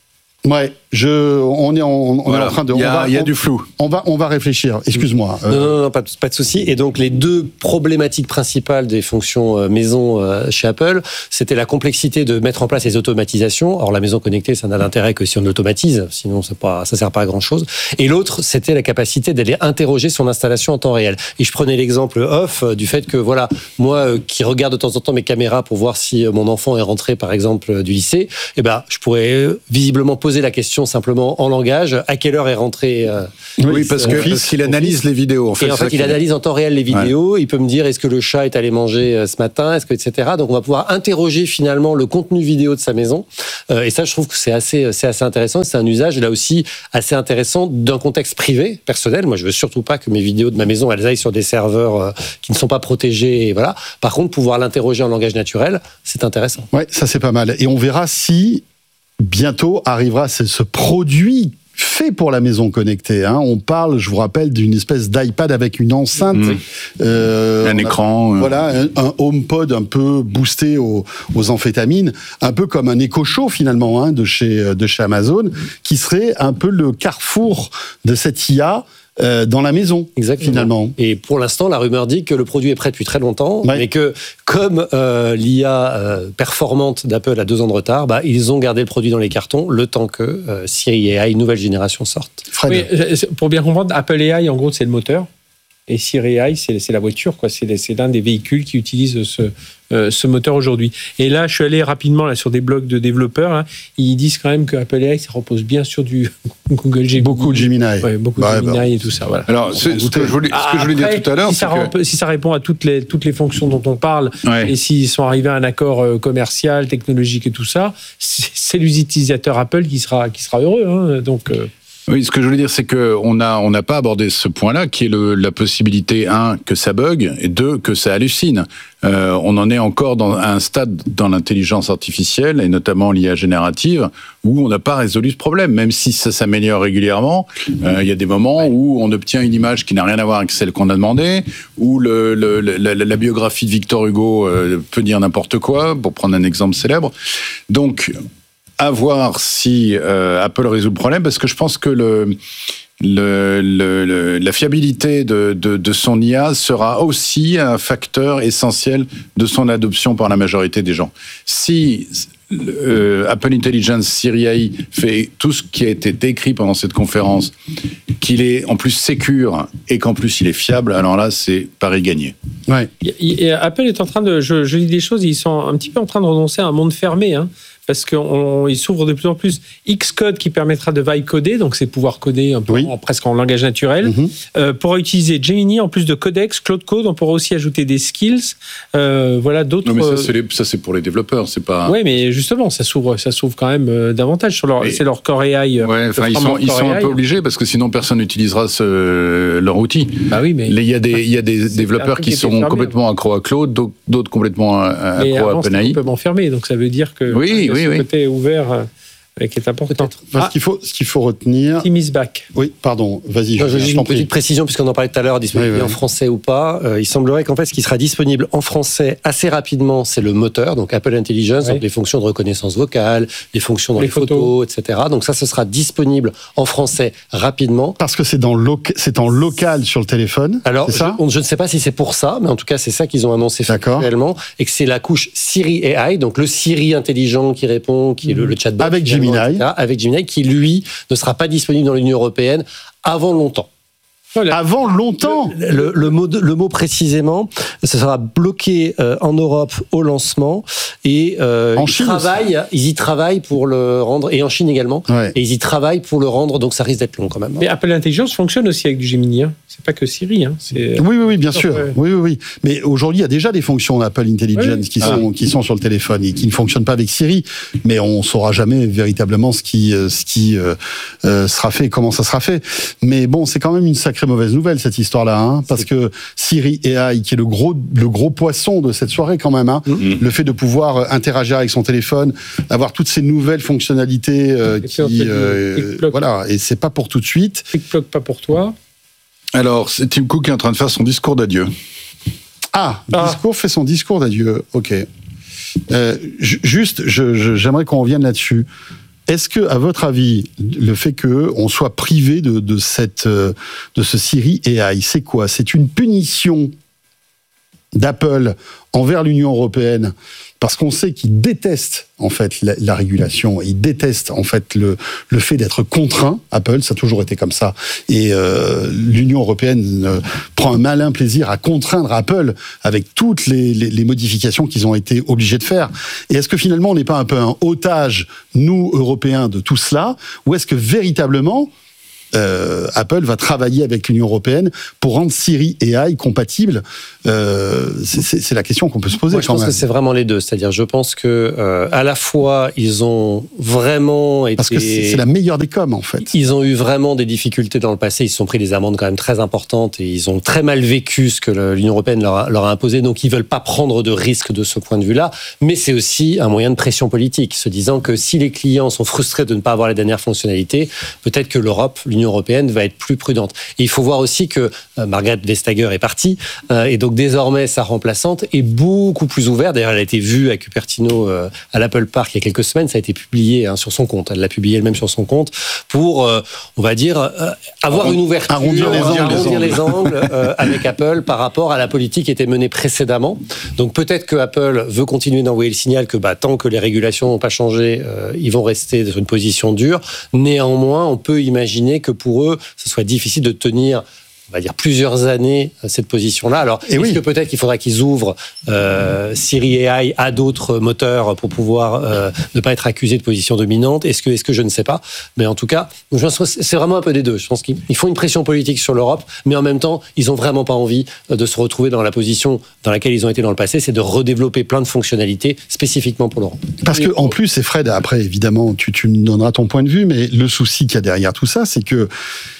Ouais, je, on est en, on voilà. est en train de. Il y a, on va, il y a on, du flou. On va, on va réfléchir. Excuse-moi. Non, non, non, pas, pas de souci. Et donc, les deux problématiques principales des fonctions maison chez Apple, c'était la complexité de mettre en place les automatisations. Or, la maison connectée, ça n'a d'intérêt que si on l'automatise. Sinon, c'est pas, ça sert pas à grand chose. Et l'autre, c'était la capacité d'aller interroger son installation en temps réel. Et je prenais l'exemple off du fait que, voilà, moi, qui regarde de temps en temps mes caméras pour voir si mon enfant est rentré, par exemple, du lycée, eh ben, je pourrais visiblement poser la question simplement en langage, à quelle heure est rentré euh, Oui, parce que parce qu'il analyse les vidéos. En fait, et en fait, il analyse en temps réel les vidéos. Ouais. Il peut me dire est-ce que le chat est allé manger ce matin, est-ce que et cetera. Donc on va pouvoir interroger finalement le contenu vidéo de sa maison. Euh, et ça, je trouve que c'est assez c'est assez intéressant. C'est un usage là aussi assez intéressant d'un contexte privé, personnel. Moi, je veux surtout pas que mes vidéos de ma maison elles aillent sur des serveurs euh, qui ne sont pas protégés. Et voilà. Par contre, pouvoir l'interroger en langage naturel, c'est intéressant. Ouais, ça c'est pas mal. Et on verra si bientôt arrivera ce, ce produit fait pour la maison connectée. Hein. On parle, je vous rappelle, d'une espèce d'iPad avec une enceinte. Mmh. Euh, un écran. A, voilà, un, un HomePod un peu boosté aux, aux amphétamines, un peu comme un Echo Show finalement hein, de, chez, de chez Amazon, qui serait un peu le carrefour de cette I A Euh, dans la maison, exactement. Finalement. Et pour l'instant, la rumeur dit que le produit est prêt depuis très longtemps, ouais. mais que comme euh, l'I A euh, performante d'Apple a deux ans de retard, bah, ils ont gardé le produit dans les cartons le temps que euh, Siri A I nouvelle génération sorte. Oui, pour bien comprendre, Apple A I, en gros, c'est le moteur. Et Siri A I, c'est, c'est la voiture, quoi. C'est, c'est l'un des véhicules qui utilise ce, euh, ce moteur aujourd'hui. Et là, je suis allé rapidement là, sur des blogs de développeurs. Hein. Ils disent quand même que Apple A I, ça repose bien sur du Google Gemini. Beaucoup de Gemini. Ouais, beaucoup bah, de Gemini bah, et tout ça. Voilà. Alors, c'est, ce, que je voulais, ce que je voulais Après, dire tout à l'heure, si c'est ça, que... rem- si ça répond à toutes les, toutes les fonctions dont on parle, ouais. et s'ils sont arrivés à un accord commercial, technologique et tout ça, c'est, c'est l'utilisateur Apple qui sera, qui sera heureux. Hein. Donc... Euh, Oui, ce que je voulais dire, c'est qu'on n'a on n'a pas abordé ce point-là, qui est le, la possibilité, un, que ça bug, et deux, que ça hallucine. Euh, on en est encore dans, à un stade dans l'intelligence artificielle, et notamment l'I A générative, où on n'a pas résolu ce problème, même si ça s'améliore régulièrement. Euh, il y a des moments où on obtient une image qui n'a rien à voir avec celle qu'on a demandé, où le, le, la, la biographie de Victor Hugo euh, peut dire n'importe quoi, pour prendre un exemple célèbre. Donc... à voir si euh, Apple résout le problème, parce que je pense que le, le, le, le, la fiabilité de, de, de son I A sera aussi un facteur essentiel de son adoption par la majorité des gens. Si euh, Apple Intelligence Siri A I fait tout ce qui a été décrit pendant cette conférence, qu'il est en plus sécure et qu'en plus il est fiable, alors là c'est pari gagné. Ouais. Et Apple est en train de, je, je lis des choses, ils sont un petit peu en train de renoncer à un monde fermé, hein. Parce qu'il s'ouvre de plus en plus Xcode qui permettra de vibe coder, donc c'est pouvoir coder un peu oui. en, presque en langage naturel. Mm-hmm. Euh, pour utiliser Gemini, en plus de Codex, Claude Code, on pourra aussi ajouter des skills. Euh, voilà d'autres. Non mais ça c'est, les, ça c'est pour les développeurs, c'est pas. Oui, mais justement, ça s'ouvre, ça s'ouvre quand même euh, davantage sur leur, mais... c'est leur Core A I. Ouais, enfin ils sont, ils sont un peu obligés parce que sinon personne n'utilisera ce, leur outil. Bah oui, mais il y a des, il y a des développeurs qui sont fermé, complètement accros à Claude, d'autres complètement accros à OpenAI. Mais complètement fermé, donc ça veut dire que. Oui, oui. Ce oui. côté ouvert euh, qui est important. Enfin, ah, ce qu'il faut, ce qu'il faut retenir. Tim is back. Oui, pardon. Vas-y. Non, je juste une petite précision puisqu'on en parlait tout à l'heure, disponible oui, oui. en français ou pas. Euh, il semblerait qu'en fait, ce qui sera disponible en français assez rapidement, c'est le moteur, donc Apple Intelligence, oui. donc les fonctions de reconnaissance vocale, les fonctions dans les, les photos, photos, et cetera. Donc ça, ce sera disponible en français rapidement. Parce que c'est dans loca- c'est en local sur le téléphone. Alors, c'est ça je, je ne sais pas si c'est pour ça, mais en tout cas, c'est ça qu'ils ont annoncé réellement, et que c'est la couche Siri A I, donc le Siri intelligent qui répond, qui est le, le chatbot avec Gemini, et cetera, avec Gemini, qui lui ne sera pas disponible dans l'Union européenne avant longtemps. Voilà. Avant longtemps. Le, le, le, mot, le mot précisément, ce sera bloqué euh, en Europe au lancement et euh, en ils, Chine travaillent, ils y travaillent pour le rendre, et en Chine également, ouais. et ils y travaillent pour le rendre, donc ça risque d'être long quand même. Mais Apple Intelligence fonctionne aussi avec du Gemini, hein. C'est pas que Siri. Hein. C'est... Oui, oui, oui, bien sûr. Ouais. Oui, oui, oui. Mais aujourd'hui, il y a déjà des fonctions d'Apple Intelligence oui. qui, ah. sont, qui sont sur le téléphone et qui ne fonctionnent pas avec Siri, mais on ne saura jamais véritablement ce qui, ce qui euh, euh, sera fait et comment ça sera fait. Mais bon, c'est quand même une sacrée mauvaise nouvelle, cette histoire-là, hein, parce que Siri A I, qui est le gros, le gros poisson de cette soirée quand même, hein, mm-hmm. le fait de pouvoir interagir avec son téléphone, avoir toutes ces nouvelles fonctionnalités euh, qui... Euh, voilà, et c'est pas pour tout de suite. TikTok, pas pour toi. Alors, c'est Tim Cook qui est en train de faire son discours d'adieu. Ah, ah. discours fait son discours d'adieu, ok. Euh, juste, je, je, j'aimerais qu'on revienne là-dessus. Est-ce que, à votre avis, le fait qu'on soit privé de, de, cette, de ce Siri A I, c'est quoi? C'est une punition d'Apple envers l'Union européenne, parce qu'on sait qu'ils détestent en fait la, la régulation, ils détestent en fait le, le fait d'être contraint. Apple, ça a toujours été comme ça, et euh, l'Union européenne euh, prend un malin plaisir à contraindre Apple avec toutes les, les, les modifications qu'ils ont été obligés de faire. Et est-ce que finalement on n'est pas un peu un otage, nous Européens, de tout cela, ou est-ce que véritablement Euh, Apple va travailler avec l'Union européenne pour rendre Siri A I compatible? euh, c'est, c'est, c'est la question qu'on peut se poser. Moi, je quand pense même. que c'est vraiment les deux. C'est-à-dire, je pense que euh, à la fois ils ont vraiment été, parce que c'est, c'est la meilleure des coms en fait. Ils ont eu vraiment des difficultés dans le passé. Ils se sont pris des amendes quand même très importantes et ils ont très mal vécu ce que l'Union européenne leur a, leur a imposé. Donc, ils veulent pas prendre de risques de ce point de vue-là. Mais c'est aussi un moyen de pression politique, se disant que si les clients sont frustrés de ne pas avoir les dernières fonctionnalités, peut-être que l'Europe, l'Union européenne va être plus prudente. Et il faut voir aussi que euh, Margrethe Vestager est partie, euh, et donc désormais sa remplaçante est beaucoup plus ouverte. D'ailleurs, elle a été vue à Cupertino euh, à l'Apple Park il y a quelques semaines. Ça a été publié hein, sur son compte. Elle l'a publié elle-même sur son compte pour, euh, on va dire, euh, avoir Arrond, une ouverture, arrondir les angles, arrondir les angles euh, avec Apple par rapport à la politique qui était menée précédemment. Donc peut-être que Apple veut continuer d'envoyer le signal que bah, tant que les régulations n'ont pas changé, euh, ils vont rester dans une position dure. Néanmoins, on peut imaginer que pour eux, ce soit difficile de tenir, on va dire, plusieurs années cette position-là. Alors, Et est-ce oui. que peut-être qu'il faudra qu'ils ouvrent euh, Siri A I à d'autres moteurs pour pouvoir euh, ne pas être accusés de position dominante? Est-ce que, est-ce que je ne sais pas? Mais en tout cas, je pense que c'est vraiment un peu des deux. Je pense qu'ils font une pression politique sur l'Europe, mais en même temps, ils n'ont vraiment pas envie de se retrouver dans la position dans laquelle ils ont été dans le passé, c'est de redévelopper plein de fonctionnalités spécifiquement pour l'Europe. Parce que en plus, et Fred, après, évidemment, tu, tu me donneras ton point de vue, mais le souci qu'il y a derrière tout ça, c'est que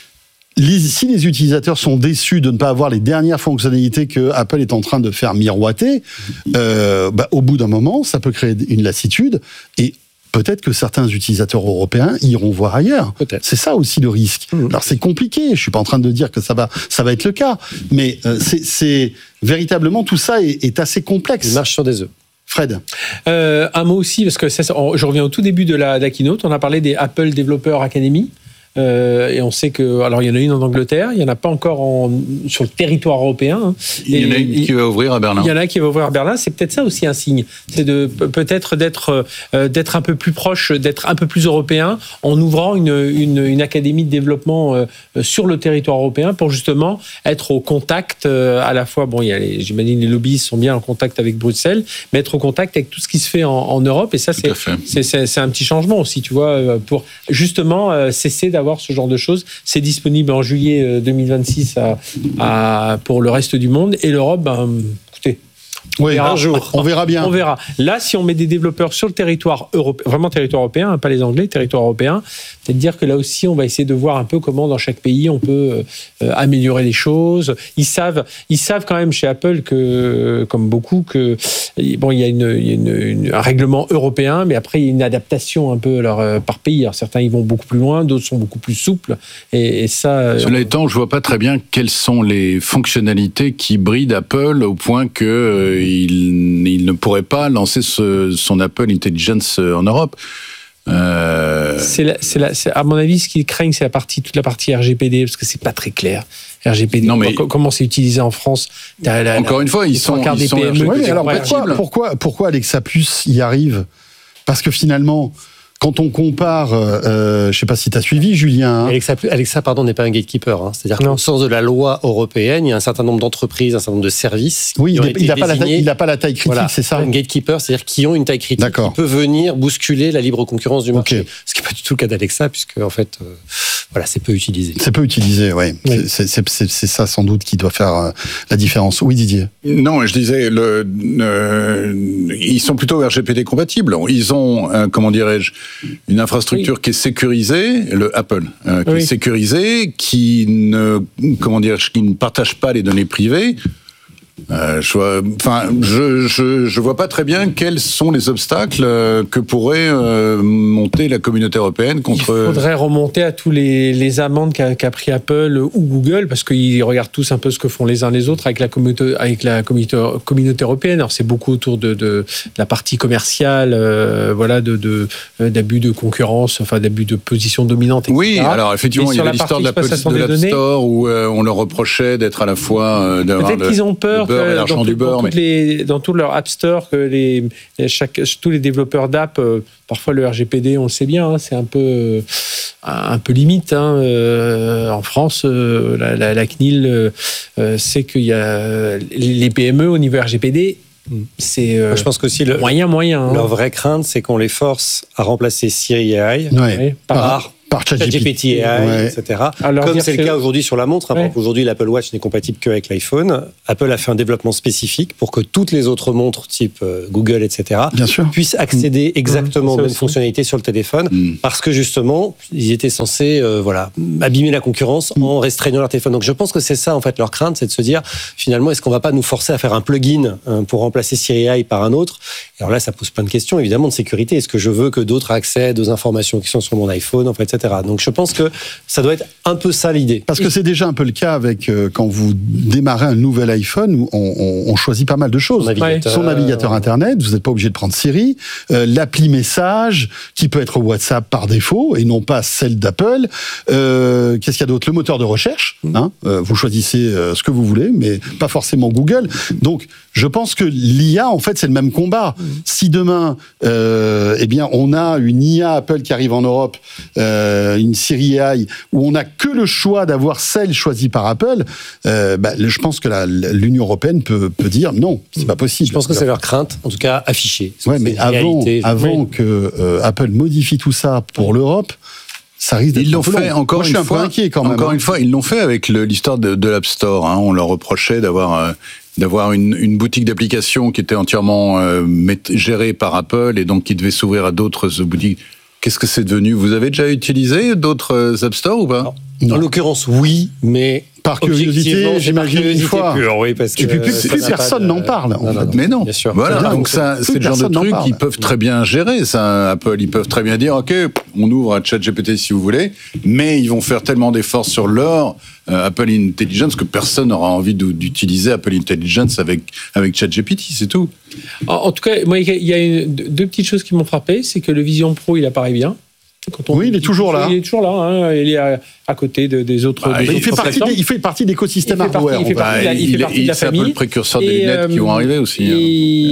Les, si les utilisateurs sont déçus de ne pas avoir les dernières fonctionnalités que Apple est en train de faire miroiter, euh, bah, au bout d'un moment, ça peut créer une lassitude et peut-être que certains utilisateurs européens iront voir ailleurs. Peut-être. C'est ça aussi le risque. Mmh. Alors c'est compliqué, je suis pas en train de dire que ça va, ça va être le cas, mais euh, c'est, c'est véritablement tout ça est, est assez complexe. Ils marchent sur des œufs. Fred. Euh, un mot aussi, parce que ça, je reviens au tout début de la, de la keynote, on a parlé des Apple Developer Academy. Euh, et on sait que, alors il y en a une en Angleterre, il n'y en a pas encore en, sur le territoire européen. Hein. Il y en a une qui va ouvrir à Berlin. Il y en a qui va ouvrir à Berlin. C'est peut-être ça aussi un signe. C'est de peut-être d'être euh, d'être un peu plus proche, d'être un peu plus européen, en ouvrant une une, une académie de développement euh, sur le territoire européen pour justement être au contact euh, à la fois. Bon, il y a les, j'imagine les lobbyistes sont bien en contact avec Bruxelles, mais être au contact avec tout ce qui se fait en, en Europe. Et ça, c'est c'est, c'est c'est un petit changement aussi, tu vois, pour justement euh, cesser d'avoir ce genre de choses. C'est disponible en juillet deux mille vingt-six à, à, pour le reste du monde. Et l'Europe, ben, écoutez, on oui, verra. un jour, on verra bien. On verra. Là, si on met des développeurs sur le territoire européen, vraiment territoire européen, hein, pas les Anglais, territoire européen, c'est de dire que là aussi, on va essayer de voir un peu comment dans chaque pays on peut euh, améliorer les choses. Ils savent, ils savent quand même chez Apple que, comme beaucoup, que bon, il y a, une, il y a une, une, un règlement européen, mais après il y a une adaptation un peu alors, euh, par pays. Alors, certains ils vont beaucoup plus loin, d'autres sont beaucoup plus souples. Et, et ça. Cela on... étant, je vois pas très bien quelles sont les fonctionnalités qui brident Apple au point que euh, il, il ne pourrait pas lancer ce, son Apple Intelligence en Europe. Euh... C'est, la, c'est, la, c'est à mon avis, ce qu'ils craignent, c'est la partie, toute la partie R G P D, parce que c'est pas très clair. R G P D, non, mais comment c'est utilisé en France? La, la, encore la, une fois, ils sont, ils sont P M E. Ouais, alors pourquoi, pourquoi, pourquoi Alexa Plus y arrive? Parce que finalement, quand on compare, euh, je sais pas si tu as suivi, Julien. Hein. Alexa, Alexa, pardon, n'est pas un gatekeeper. Hein. C'est-à-dire qu'au sens de la loi européenne, il y a un certain nombre d'entreprises, un certain nombre de services. Oui, qui ont il été n'a pas, pas la taille critique, voilà, c'est ça. Un gatekeeper, c'est-à-dire qui ont une taille critique, D'accord. qui peut venir bousculer la libre concurrence du marché. Okay. Ce qui n'est pas du tout le cas d'Alexa, puisque en fait, euh, voilà, c'est peu utilisé. C'est peu utilisé, ouais. oui. C'est, c'est, c'est, c'est ça sans doute qui doit faire euh, la différence. Oui, Didier. Non, je disais, le, euh, ils sont plutôt R G P D compatibles. Ils ont, euh, comment dirais-je, une infrastructure oui. qui est sécurisée, le Apple, euh, qui oui. est sécurisée, qui ne, comment dire, qui ne partage pas les données privées. Euh, je, vois, enfin, je, je, je vois pas très bien quels sont les obstacles euh, que pourrait euh, monter la communauté européenne contre. Il faudrait remonter à tous les, les amendes qu'a, qu'a pris Apple ou Google, parce qu'ils regardent tous un peu ce que font les uns les autres avec la communauté, avec la communauté, communauté européenne. Alors c'est beaucoup autour de, de, de la partie commerciale, euh, voilà, de, de d'abus de concurrence, enfin d'abus de position dominante, et cetera. Oui, alors effectivement, il y a l'histoire de l'App données, Store où euh, on leur reprochait d'être à la fois euh, d'avoir peut-être le, qu'ils ont peur le beurre et l'argent dans, du tout, beurre, dans, mais... les, dans tout leur App Store, que les, chaque, tous les développeurs d'app, euh, parfois le R G P D, on le sait bien, hein, c'est un peu, un peu limite. Hein, euh, en France, euh, la, la, la C N I L euh, sait qu'il y a les P M E au niveau R G P D. C'est euh, je pense qu'aussi le, moyen, moyen. Hein. Leur vraie crainte, c'est qu'on les force à remplacer Siri A I ouais. par, par par ChatGPT A I, ouais. et cetera. Alors, comme c'est le cas aujourd'hui sur la montre. Hein, ouais. Aujourd'hui, l'Apple Watch n'est compatible qu'avec l'iPhone. Apple a fait un développement spécifique pour que toutes les autres montres, type euh, Google, et cetera, Bien sûr. puissent accéder mmh. exactement mmh. aux mêmes fonctionnalités sur le téléphone, mmh. parce que justement, ils étaient censés euh, voilà, abîmer la concurrence mmh. en restreignant leur téléphone. Donc je pense que c'est ça, en fait, leur crainte, c'est de se dire, finalement, est-ce qu'on ne va pas nous forcer à faire un plugin hein, pour remplacer Siri A I par un autre? Et alors là, ça pose plein de questions, évidemment, de sécurité. Est-ce que je veux que d'autres accèdent aux informations qui sont sur mon iPhone, en fait, et cetera. Donc je pense que que ça doit être un peu ça l'idée. Parce que c'est déjà un peu le cas avec euh, quand vous démarrez un nouvel iPhone, où on, on, on choisit pas mal de choses. Son navigateur, Son navigateur Internet, vous n'êtes pas obligé de prendre Siri, euh, l'appli message, qui peut être WhatsApp par défaut, et non pas celle d'Apple. Euh, qu'est-ce qu'il y a d'autre? Le moteur de recherche. Hein, euh, vous choisissez euh, ce que vous voulez, mais pas forcément Google. Donc, je pense que l'I A, en fait, c'est le même combat. Mmh. Si demain, euh, eh bien, on a une I A Apple qui arrive en Europe, euh, une Siri A I, où on n'a que le choix d'avoir celle choisie par Apple, euh, bah, je pense que la, l'Union européenne peut, peut dire non, c'est pas possible. Je pense que c'est leur crainte, en tout cas affichée. Ouais, mais avant, avant que euh, Apple modifie tout ça pour l'Europe, ça risque d'être ils l'ont fait long. encore Moi, une je suis fois. Un peu inquiet quand même. Encore hein. une fois, ils l'ont fait avec le, l'histoire de, de l'App Store. Hein. On leur reprochait d'avoir euh, d'avoir une, une boutique d'applications qui était entièrement euh, gérée par Apple et donc qui devait s'ouvrir à d'autres boutiques. Qu'est-ce que c'est devenu? Vous avez déjà utilisé d'autres App Store ou pas? Non. En l'occurrence, oui, mais par curiosité, j'imagine une fois. Pure, oui, parce que et puis plus, plus personne de... n'en parle. Non, non, non, mais non. Bien sûr. Voilà. Bien, donc ça, c'est le genre de truc qu'ils peuvent très bien gérer. Ça, Apple, ils peuvent très bien dire, ok, on ouvre à ChatGPT si vous voulez, mais ils vont faire tellement d'efforts sur leur euh, Apple Intelligence que personne n'aura envie d'utiliser Apple Intelligence avec avec ChatGPT, c'est tout. En, en tout cas, moi, il y a une, deux petites choses qui m'ont frappé, c'est que le Vision Pro, il apparaît bien. Quand on oui, il est toujours là. Il est toujours là. Hein, il est à, à côté de, des autres. Bah, des il, autres fait partie des, il fait partie de l'écosystème hardware. Il fait partie, bah, il fait partie de la c'est famille. C'est un peu le précurseur des et, lunettes euh, qui vont arriver aussi. Et,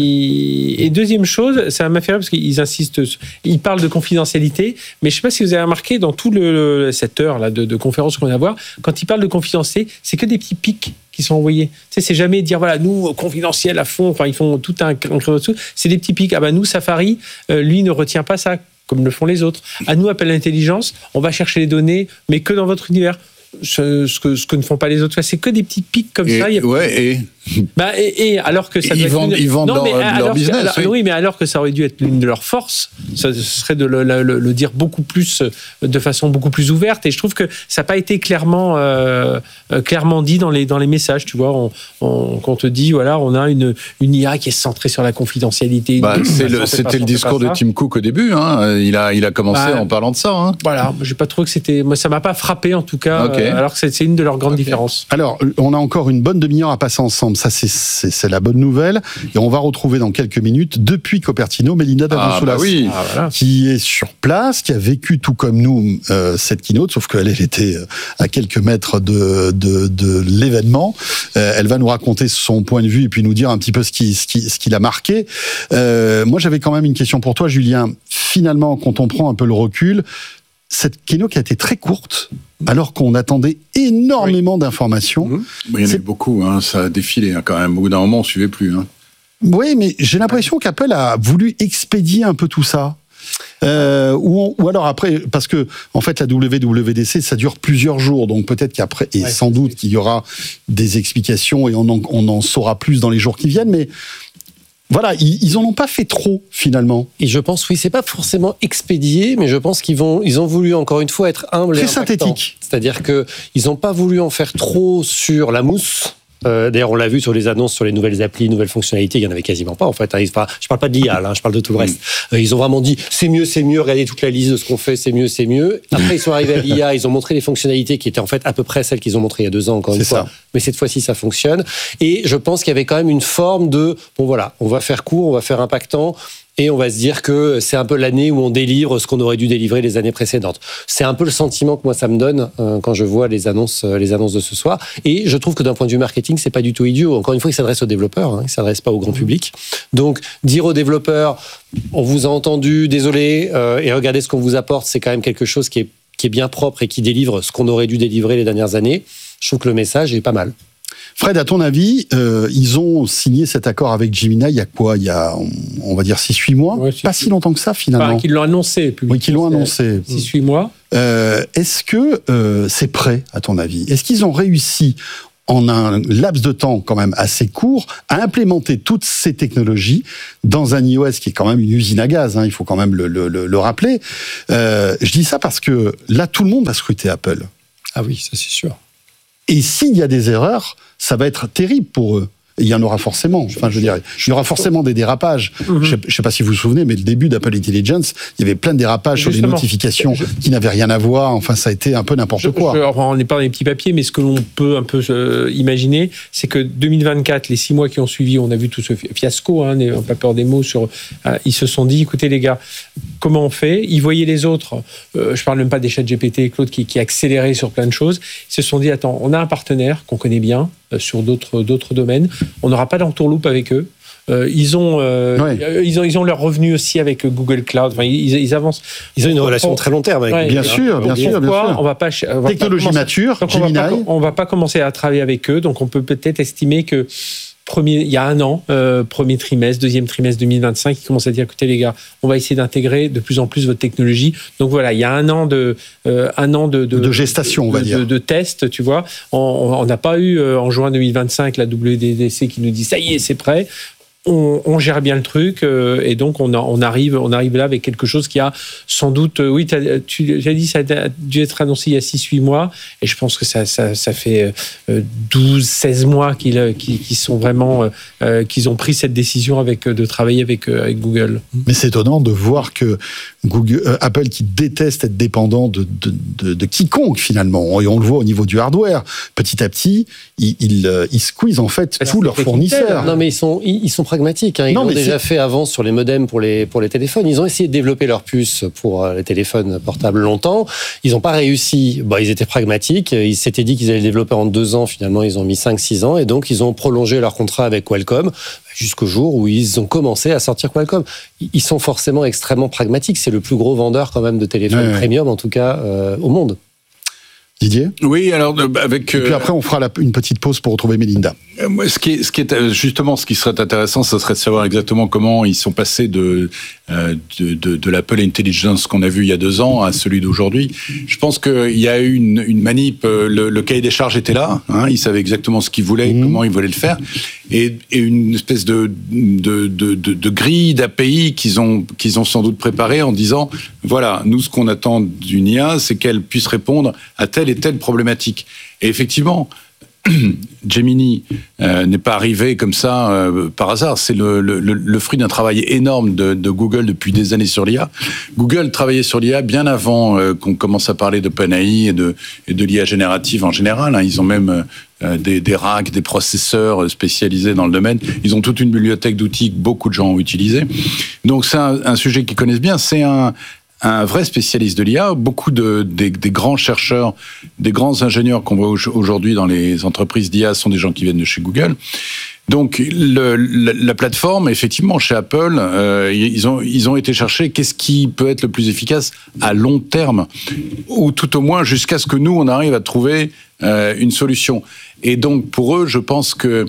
hein. et deuxième chose, ça m'a fait rire parce qu'ils insistent, ils parlent de confidentialité, mais je ne sais pas si vous avez remarqué dans tout le, cette heure là de, de conférence qu'on vient d'avoir, quand ils parlent de confidentialité, c'est que des petits pics qui sont envoyés. Tu sais, c'est jamais dire voilà nous confidentiel à fond. Enfin, ils font tout un un dessous. C'est des petits pics. Ah ben nous Safari, euh, lui ne retient pas ça, comme le font les autres. À nous, Apple Intelligence, on va chercher les données, mais que dans votre univers. Ce, ce, que, ce que ne font pas les autres. C'est que des petits pics comme et, ça. Y a... Ouais, et... Bah, et, et alors que ça ils, vendent, une... ils vendent non, leur, mais leur business. Que, alors, oui. oui, mais alors que ça aurait dû être l'une de leurs forces, ça serait de le, le, le dire beaucoup plus, de façon beaucoup plus ouverte. Et je trouve que ça n'a pas été clairement, euh, clairement dit dans les, dans les messages. Tu vois, on, on, quand on te dit, voilà, on a une, une I A qui est centrée sur la confidentialité. Bah, c'est le, c'était le discours de Tim Cook au début. Hein. Il, a, il a commencé bah, en parlant de ça. Hein. Voilà, j'ai pas trouvé que c'était. Moi, ça m'a pas frappé en tout cas. Okay. Euh, alors que c'est, c'est une de leurs grandes okay. différences. Alors, on a encore une bonne demi-heure à passer ensemble. Ça, c'est, c'est, c'est la bonne nouvelle. Et on va retrouver dans quelques minutes, depuis Cupertino, Melinda Davosoulas, ah, bah oui. ah, voilà. qui est sur place, qui a vécu tout comme nous euh, cette keynote, sauf qu'elle elle était à quelques mètres de, de, de l'événement. Euh, elle va nous raconter son point de vue et puis nous dire un petit peu ce qui, ce qui, ce qui l'a marqué. Euh, moi, j'avais quand même une question pour toi, Julien. Finalement, quand on prend un peu le recul, cette keynote qui a été très courte, alors qu'on attendait énormément oui. d'informations. Mmh. Il y en a eu beaucoup, hein, ça a défilé hein, quand même. Au bout d'un moment, on ne suivait plus. Hein. Oui, mais j'ai l'impression qu'Apple a voulu expédier un peu tout ça. Euh, ou, on, ou alors après, parce que en fait la W W D C ça dure plusieurs jours, donc peut-être qu'après, et ouais, sans doute qu'il y aura des explications et on en, on en saura plus dans les jours qui viennent, mais voilà, ils, ils en ont pas fait trop finalement. Et je pense, oui, c'est pas forcément expédié, mais je pense qu'ils vont, ils ont voulu encore une fois être humbles, très et synthétique. C'est-à-dire que ils ont pas voulu en faire trop sur la mousse. Euh, d'ailleurs, on l'a vu sur les annonces sur les nouvelles applis, nouvelles fonctionnalités, il y en avait quasiment pas en fait. Hein. Enfin, je parle pas de l'I A, là, je parle de tout le reste. Mmh. Euh, ils ont vraiment dit c'est mieux, c'est mieux. Regardez toute la liste de ce qu'on fait, c'est mieux, c'est mieux. Après, ils sont arrivés à l'I A, ils ont montré les fonctionnalités qui étaient en fait à peu près celles qu'ils ont montrées il y a deux ans encore une c'est fois. Ça. Mais cette fois-ci, ça fonctionne. Et je pense qu'il y avait quand même une forme de bon voilà, on va faire court, on va faire impactant. Et on va se dire que c'est un peu l'année où on délivre ce qu'on aurait dû délivrer les années précédentes. C'est un peu le sentiment que moi ça me donne euh, quand je vois les annonces, euh, les annonces de ce soir. Et je trouve que d'un point de vue marketing, c'est pas du tout idiot. Encore une fois, il s'adresse aux développeurs, hein, il s'adresse pas au grand public. Donc dire aux développeurs, on vous a entendu, désolé, euh, et regardez ce qu'on vous apporte, c'est quand même quelque chose qui est qui est bien propre et qui délivre ce qu'on aurait dû délivrer les dernières années. Je trouve que le message est pas mal. Fred, à ton avis, euh, ils ont signé cet accord avec Gemini il y a quoi ? Il y a, on, on va dire, six huit mois ouais, Pas si longtemps que ça, finalement. Enfin, qu'ils l'ont annoncé. Oui, qu'ils l'ont annoncé. six huit mois. Euh, est-ce que euh, c'est prêt, à ton avis ? Est-ce qu'ils ont réussi, en un laps de temps quand même assez court, à implémenter toutes ces technologies dans un iOS qui est quand même une usine à gaz, hein, il faut quand même le, le, le, le rappeler. Euh, je dis ça parce que là, tout le monde va scruter Apple. Ah oui, ça c'est sûr. Et s'il y a des erreurs, ça va être terrible pour eux. Et il y en aura forcément. Enfin, je veux dire, il y aura forcément des dérapages. Mm-hmm. Je ne sais pas si vous vous souvenez, mais le début d'Apple Intelligence, il y avait plein de dérapages Justement, sur les notifications je... qui n'avaient rien à voir. Enfin, ça a été un peu n'importe je, quoi. Je, on n'est pas dans les petits papiers, mais ce que l'on peut un peu euh, imaginer, c'est que deux mille vingt-quatre, les six mois qui ont suivi, on a vu tout ce fiasco, hein, n'ayons pas peur des mots, sur, euh, ils se sont dit, écoutez les gars, comment on fait ? Ils voyaient les autres, euh, je ne parle même pas des chats G P T et Claude qui, qui accéléraient sur plein de choses. Ils se sont dit, attends, on a un partenaire qu'on connaît bien, sur d'autres d'autres domaines. On n'aura pas d'entourloupe avec eux. Euh, ils ont euh, ouais. ils ont ils ont leur revenu aussi avec Google Cloud. Enfin, ils, ils avancent. Ils ont une relation très long terme avec ouais, bien, sûr, bien, sûr, bien sûr. On va pas on va technologie pas mature. Donc Gemini. On va, pas, on va pas commencer à travailler avec eux. Donc on peut peut-être estimer que Premier, il y a un an, euh, premier trimestre, deuxième trimestre deux mille vingt-cinq, ils commencent à dire, écoutez les gars, on va essayer d'intégrer de plus en plus votre technologie. Donc voilà, il y a un an de, euh, un an de, de, de gestation, de, on va de, dire, de, de tests, tu vois. On n'a pas eu euh, en juin deux mille vingt-cinq la W W D C qui nous dit ça y est, c'est prêt. On, on gère bien le truc euh, et donc on, a, on arrive, on arrive là avec quelque chose qui a sans doute, euh, oui, t'as, tu as dit ça a dû être annoncé il y a six huit mois et je pense que ça, ça, ça fait euh, douze seize mois qu'ils, qu'ils, qu'ils sont vraiment, euh, qu'ils ont pris cette décision avec de travailler avec, euh, avec Google. Mais c'est étonnant de voir que Google, euh, Apple qui déteste être dépendant de, de, de, de quiconque finalement, et on le voit au niveau du hardware, petit à petit, ils, ils, ils squeezent en fait tous leurs fournisseurs. Non mais ils sont, ils sont pragmatiques. Hein. Ils non, l'ont déjà c'est... fait avant sur les modems pour les, pour les téléphones. Ils ont essayé de développer leur puce pour les téléphones portables longtemps. Ils n'ont pas réussi. Bon, ils étaient pragmatiques. Ils s'étaient dit qu'ils allaient le développer en deux ans. Finalement, ils ont mis cinq six ans. Et donc, ils ont prolongé leur contrat avec Qualcomm jusqu'au jour où ils ont commencé à sortir Qualcomm. Ils sont forcément extrêmement pragmatiques. C'est le plus gros vendeur quand même de téléphones ouais, premium, en tout cas, euh, au monde. Didier ? Oui, alors avec. Et puis après, on fera la, une petite pause pour retrouver Mélinda. Euh, ce qui est, ce qui est justement, ce qui serait intéressant, ce serait de savoir exactement comment ils sont passés de euh, de, de, de l'Apple Intelligence qu'on a vu il y a deux ans à celui d'aujourd'hui. Je pense qu'il y a eu une, une manip. Le, le cahier des charges était là. Hein, ils savaient exactement ce qu'ils voulaient, mmh. comment ils voulaient le faire, et, et une espèce de de, de, de, de grille d'A P I qu'ils ont qu'ils ont sans doute préparé en disant voilà, nous ce qu'on attend d'une I A, c'est qu'elle puisse répondre à telle et telle problématique. Et effectivement, Gemini euh, n'est pas arrivé comme ça euh, par hasard. C'est le, le, le fruit d'un travail énorme de, de Google depuis des années sur l'I A. Google travaillait sur l'I A bien avant euh, qu'on commence à parler d'OpenAI et de, et de l'I A générative en général. Hein. Ils ont même euh, des, des racks, des processeurs spécialisés dans le domaine. Ils ont toute une bibliothèque d'outils que beaucoup de gens ont utilisé. Donc c'est un, un sujet qu'ils connaissent bien. C'est un un vrai spécialiste de l'I A. Beaucoup de, des, des grands chercheurs, des grands ingénieurs qu'on voit aujourd'hui dans les entreprises d'I A sont des gens qui viennent de chez Google. Donc le, la, la plateforme, effectivement, chez Apple, euh, ils ont ils ont été chercher qu'est-ce qui peut être le plus efficace à long terme, ou tout au moins jusqu'à ce que nous on arrive à trouver euh, une solution. Et donc pour eux, je pense que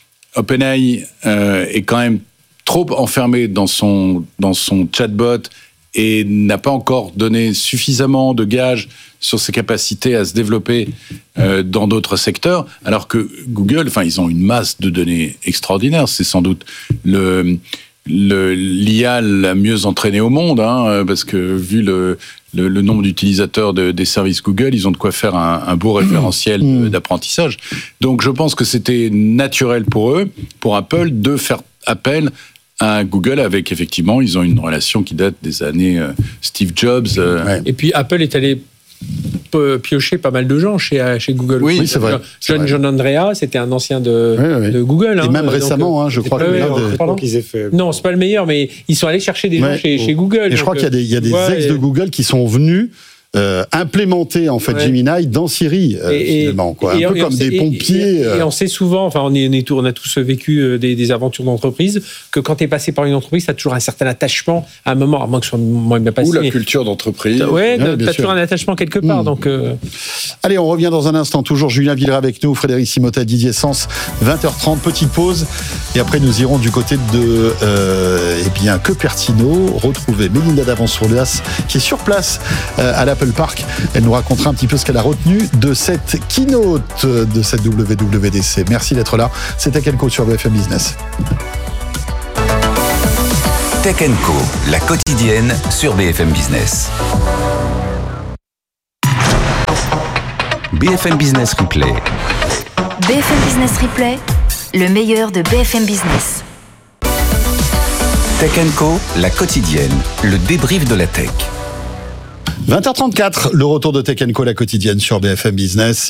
OpenAI euh, est quand même trop enfermé dans son dans son chatbot et n'a pas encore donné suffisamment de gages sur ses capacités à se développer euh, dans d'autres secteurs, alors que Google, enfin, ils ont une masse de données extraordinaire. C'est sans doute le, le, l'I A la mieux entraînée au monde, hein, parce que vu le, le, le nombre d'utilisateurs de, des services Google, ils ont de quoi faire un, un beau référentiel mmh. d'apprentissage. Donc je pense que c'était naturel pour eux, pour Apple, de faire appel à Google avec, effectivement, ils ont une relation qui date des années euh, Steve Jobs. Euh. Ouais. Et puis Apple est allé piocher pas mal de gens chez, chez Google. Oui, oui c'est vrai. John, c'est John Andrea, c'était un ancien de, oui, oui. de Google. Et hein, même récemment, donc, hein, je crois que... que... qu'ils aient fait... Non, c'est pas le meilleur, mais ils sont allés chercher des gens ouais. chez, chez Google. Et donc, je crois qu'il y a des, il y a des ouais, ex et... de Google qui sont venus Euh, implémenter en fait ouais. Gemini dans Siri euh, et, finalement quoi. Et, un peu et comme sait, des pompiers. Et, euh... et on sait souvent, enfin on, est, on, est, on a tous vécu des, des aventures d'entreprise, que quand tu es passé par une entreprise, tu as toujours un certain attachement à un moment, à moins que ce soit moins bien passé. Ou la culture d'entreprise. Ouais, ouais tu as toujours un attachement quelque part. Mmh. Donc, euh... Allez, on revient dans un instant. Toujours Julien Villeray avec nous, Frédéric Simotel, Didier Sens, vingt heures trente, petite pause. Et après, nous irons du côté de euh, eh bien, Cupertino, retrouver Mélinda Davan-Soulas, qui est sur place euh, à l'Apple Park. Elle nous racontera un petit peu ce qu'elle a retenu de cette keynote de cette W W D C. Merci d'être là. C'est Tech and Co sur B F M Business. Tech and Co, la quotidienne sur B F M Business. B F M Business Replay. B F M Business Replay, le meilleur de B F M Business. Tech and Co, la quotidienne, le débrief de la tech. vingt heures trente-quatre, le retour de Tech and Co, la quotidienne sur B F M Business.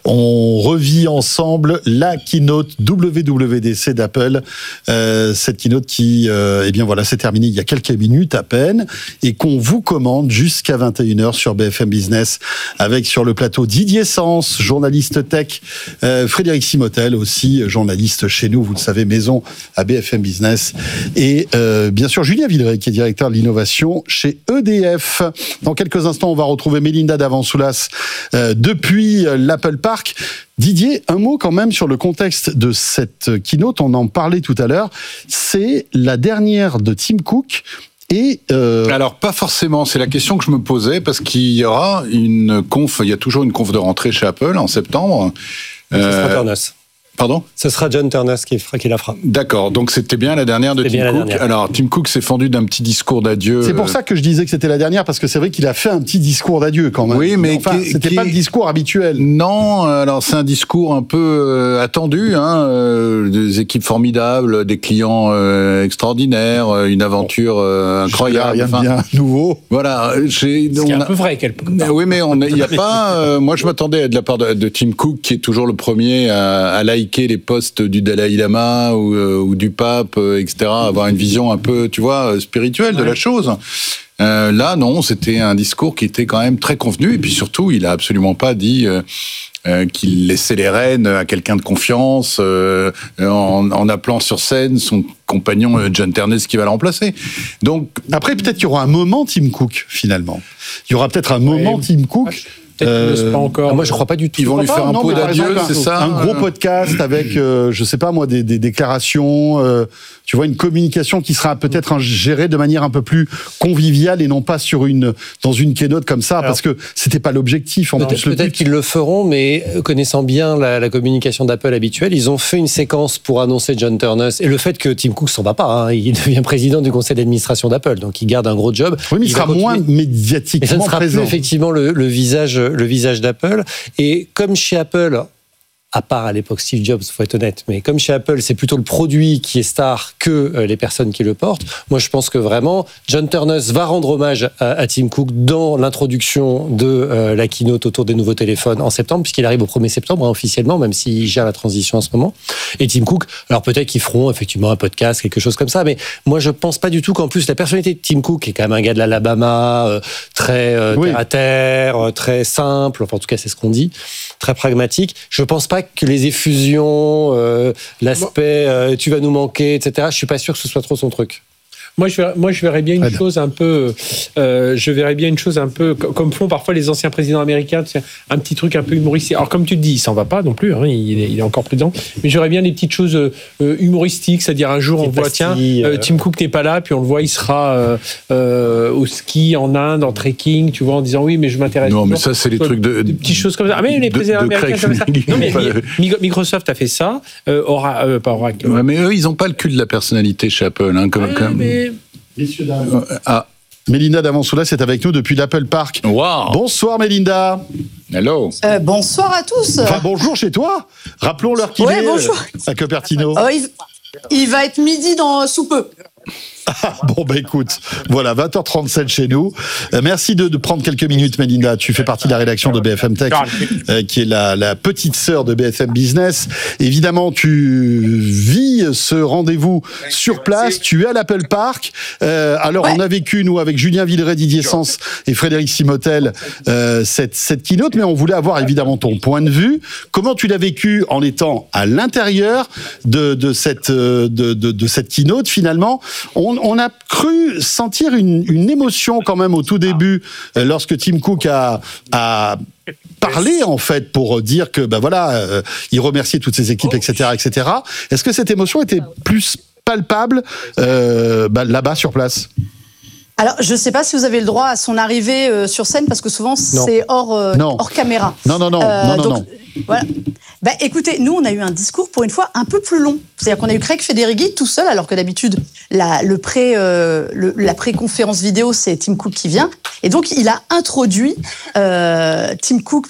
On revit ensemble la keynote W W D C d'Apple. Euh, cette keynote qui, euh, eh bien voilà, s'est terminée il y a quelques minutes à peine et qu'on vous commande jusqu'à vingt et une heures sur B F M Business avec sur le plateau Didier Sens, journaliste tech, euh, Frédéric Simotel aussi, journaliste chez nous, vous le savez, maison à B F M Business et euh, bien sûr Julien Villeray qui est directeur de l'innovation chez E D F. Dans quelques instants, on va retrouver Mélinda Davan-Soulas euh, depuis l'Apple Park. Didier, un mot quand même sur le contexte de cette keynote, on en parlait tout à l'heure, c'est la dernière de Tim Cook. Et euh... Alors, pas forcément, c'est la question que je me posais, parce qu'il y aura une conf, il y a toujours une conf de rentrée chez Apple en septembre. Ce sera Ternus. Pardon ? Ce sera John Ternus qui, qui la fera. D'accord, donc c'était bien la dernière de Tim Cook. Alors, Tim Cook s'est fendu d'un petit discours d'adieu. C'est pour ça que je disais que c'était la dernière, parce que c'est vrai qu'il a fait un petit discours d'adieu quand même. Oui, mais enfin, qui, c'était qui... pas le discours habituel. Non, alors c'est un discours un peu euh, attendu, hein, euh, des équipes formidables, des clients euh, extraordinaires, euh, une aventure euh, incroyable. Rien de bien nouveau. Voilà, j'ai. C'est un peu vrai quelque part. Oui, mais il n'y a pas. Euh, moi, je m'attendais de la part de, de Tim Cook, qui est toujours le premier à, à liker les posts du Dalai Lama ou, euh, ou du pape, euh, et cetera, avoir une vision un peu, tu vois, spirituelle ouais. de la chose. Euh, là, non, c'était un discours qui était quand même très convenu, et puis surtout, il a absolument pas dit euh, euh, qu'il laissait les rênes à quelqu'un de confiance, euh, en, en appelant sur scène son compagnon John Ternus qui va le remplacer. Donc, après, peut-être qu'il y aura un moment Tim Cook, finalement. Il y aura peut-être un moment ouais. Tim Cook. Ah, Euh, pas encore. Ah, moi, je crois pas du tout. Ils vont lui faire un pot d'adieu, c'est ça. Un gros podcast avec, euh, je sais pas moi, des, des déclarations. Euh, tu vois, une communication qui sera peut-être gérée de manière un peu plus conviviale et non pas sur une dans une keynote comme ça, alors, parce que c'était pas l'objectif. Peut-être, peut-être qu'ils le feront, mais connaissant bien la, la communication d'Apple habituelle, ils ont fait une séquence pour annoncer John Ternus et le fait que Tim Cook s'en va pas. Hein, il devient président du conseil d'administration d'Apple, donc il garde un gros job. Oui, mais il, il sera moins médiatiquement et ça ne sera présent. Plus effectivement le, le visage. le visage d'Apple. Et comme chez Apple, à part à l'époque Steve Jobs, faut être honnête, mais comme chez Apple, c'est plutôt le produit qui est star que les personnes qui le portent. Moi, je pense que vraiment, John Ternus va rendre hommage à, à Tim Cook dans l'introduction de euh, la keynote autour des nouveaux téléphones en septembre, puisqu'il arrive au premier septembre, hein, officiellement, même s'il gère la transition en ce moment. Et Tim Cook, alors peut-être qu'ils feront effectivement un podcast, quelque chose comme ça, mais moi, je pense pas du tout qu'en plus, la personnalité de Tim Cook, qui est quand même un gars de l'Alabama, euh, très euh, oui. terre à terre, euh, très simple, enfin, en tout cas, c'est ce qu'on dit, très pragmatique, je pense pas que les effusions, euh, l'aspect euh, tu vas nous manquer, et cetera, je suis pas sûr que ce soit trop son truc. Moi, je verrais, moi, je verrais bien une Très chose bien. un peu. Euh, je verrais bien une chose un peu comme font parfois les anciens présidents américains, un petit truc un peu humoristique. Alors, comme tu te dis, il s'en va pas non plus. Hein, il, est, il est encore prudent. Mais j'aurais bien des petites choses euh, humoristiques, c'est-à-dire un jour on voit, tiens, euh, Tim Cook n'est pas là, puis on le voit, il sera euh, euh, au ski en Inde, en trekking, tu vois, en disant oui, mais je m'intéresse. Non, mais ça, c'est les trucs de. Des petites choses comme ça. Ah, mais les présidents américains font ça. Non, mais Microsoft a fait ça. Euh, Aura, euh, pas Oracle. Ouais, mais eux, ils n'ont pas le cul de la personnalité chez Apple. Hein, comme, ouais, comme... Mais... Messieurs, dames. Ah. Mélinda Davansoulas est avec nous depuis l'Apple Park. Wow. Bonsoir Mélinda. Hello. Euh, bonsoir à tous. Enfin, bonjour chez toi. Rappelons l'heure qu'il ouais, est bonjour. à Cupertino. Oh, il, il va être midi dans sous peu. Ah, bon, bah écoute, voilà, vingt heures trente-sept chez nous. Euh, merci de, de prendre quelques minutes, Mélinda. Tu fais partie de la rédaction de B F M Tech, euh, qui est la, la petite sœur de B F M Business. Évidemment, tu vis ce rendez-vous sur place. Tu es à l'Apple Park. Euh, alors, ouais. on a vécu, nous, avec Julien Villeray, Didier Sens et Frédéric Simotel, euh, cette, cette keynote, mais on voulait avoir évidemment ton point de vue. Comment tu l'as vécu en étant à l'intérieur de, de, cette, de, de, de cette keynote, finalement? On On a cru sentir une, une émotion quand même au tout début euh, lorsque Tim Cook a, a parlé en fait pour dire que ben voilà, euh, il remerciait toutes ses équipes, et cetera, et cetera. Est-ce que cette émotion était plus palpable euh, ben, là-bas sur place? Alors, je ne sais pas si vous avez le droit à son arrivée euh, sur scène, parce que souvent, c'est hors, euh, hors caméra. Non, non, non. Euh, non, non, donc, non. Voilà. Bah, écoutez, nous, on a eu un discours, pour une fois, un peu plus long. C'est-à-dire qu'on a eu Craig Federighi tout seul, alors que d'habitude, la, le pré, euh, le, la pré-conférence vidéo, c'est Tim Cook qui vient. Et donc, il a introduit euh, Tim Cook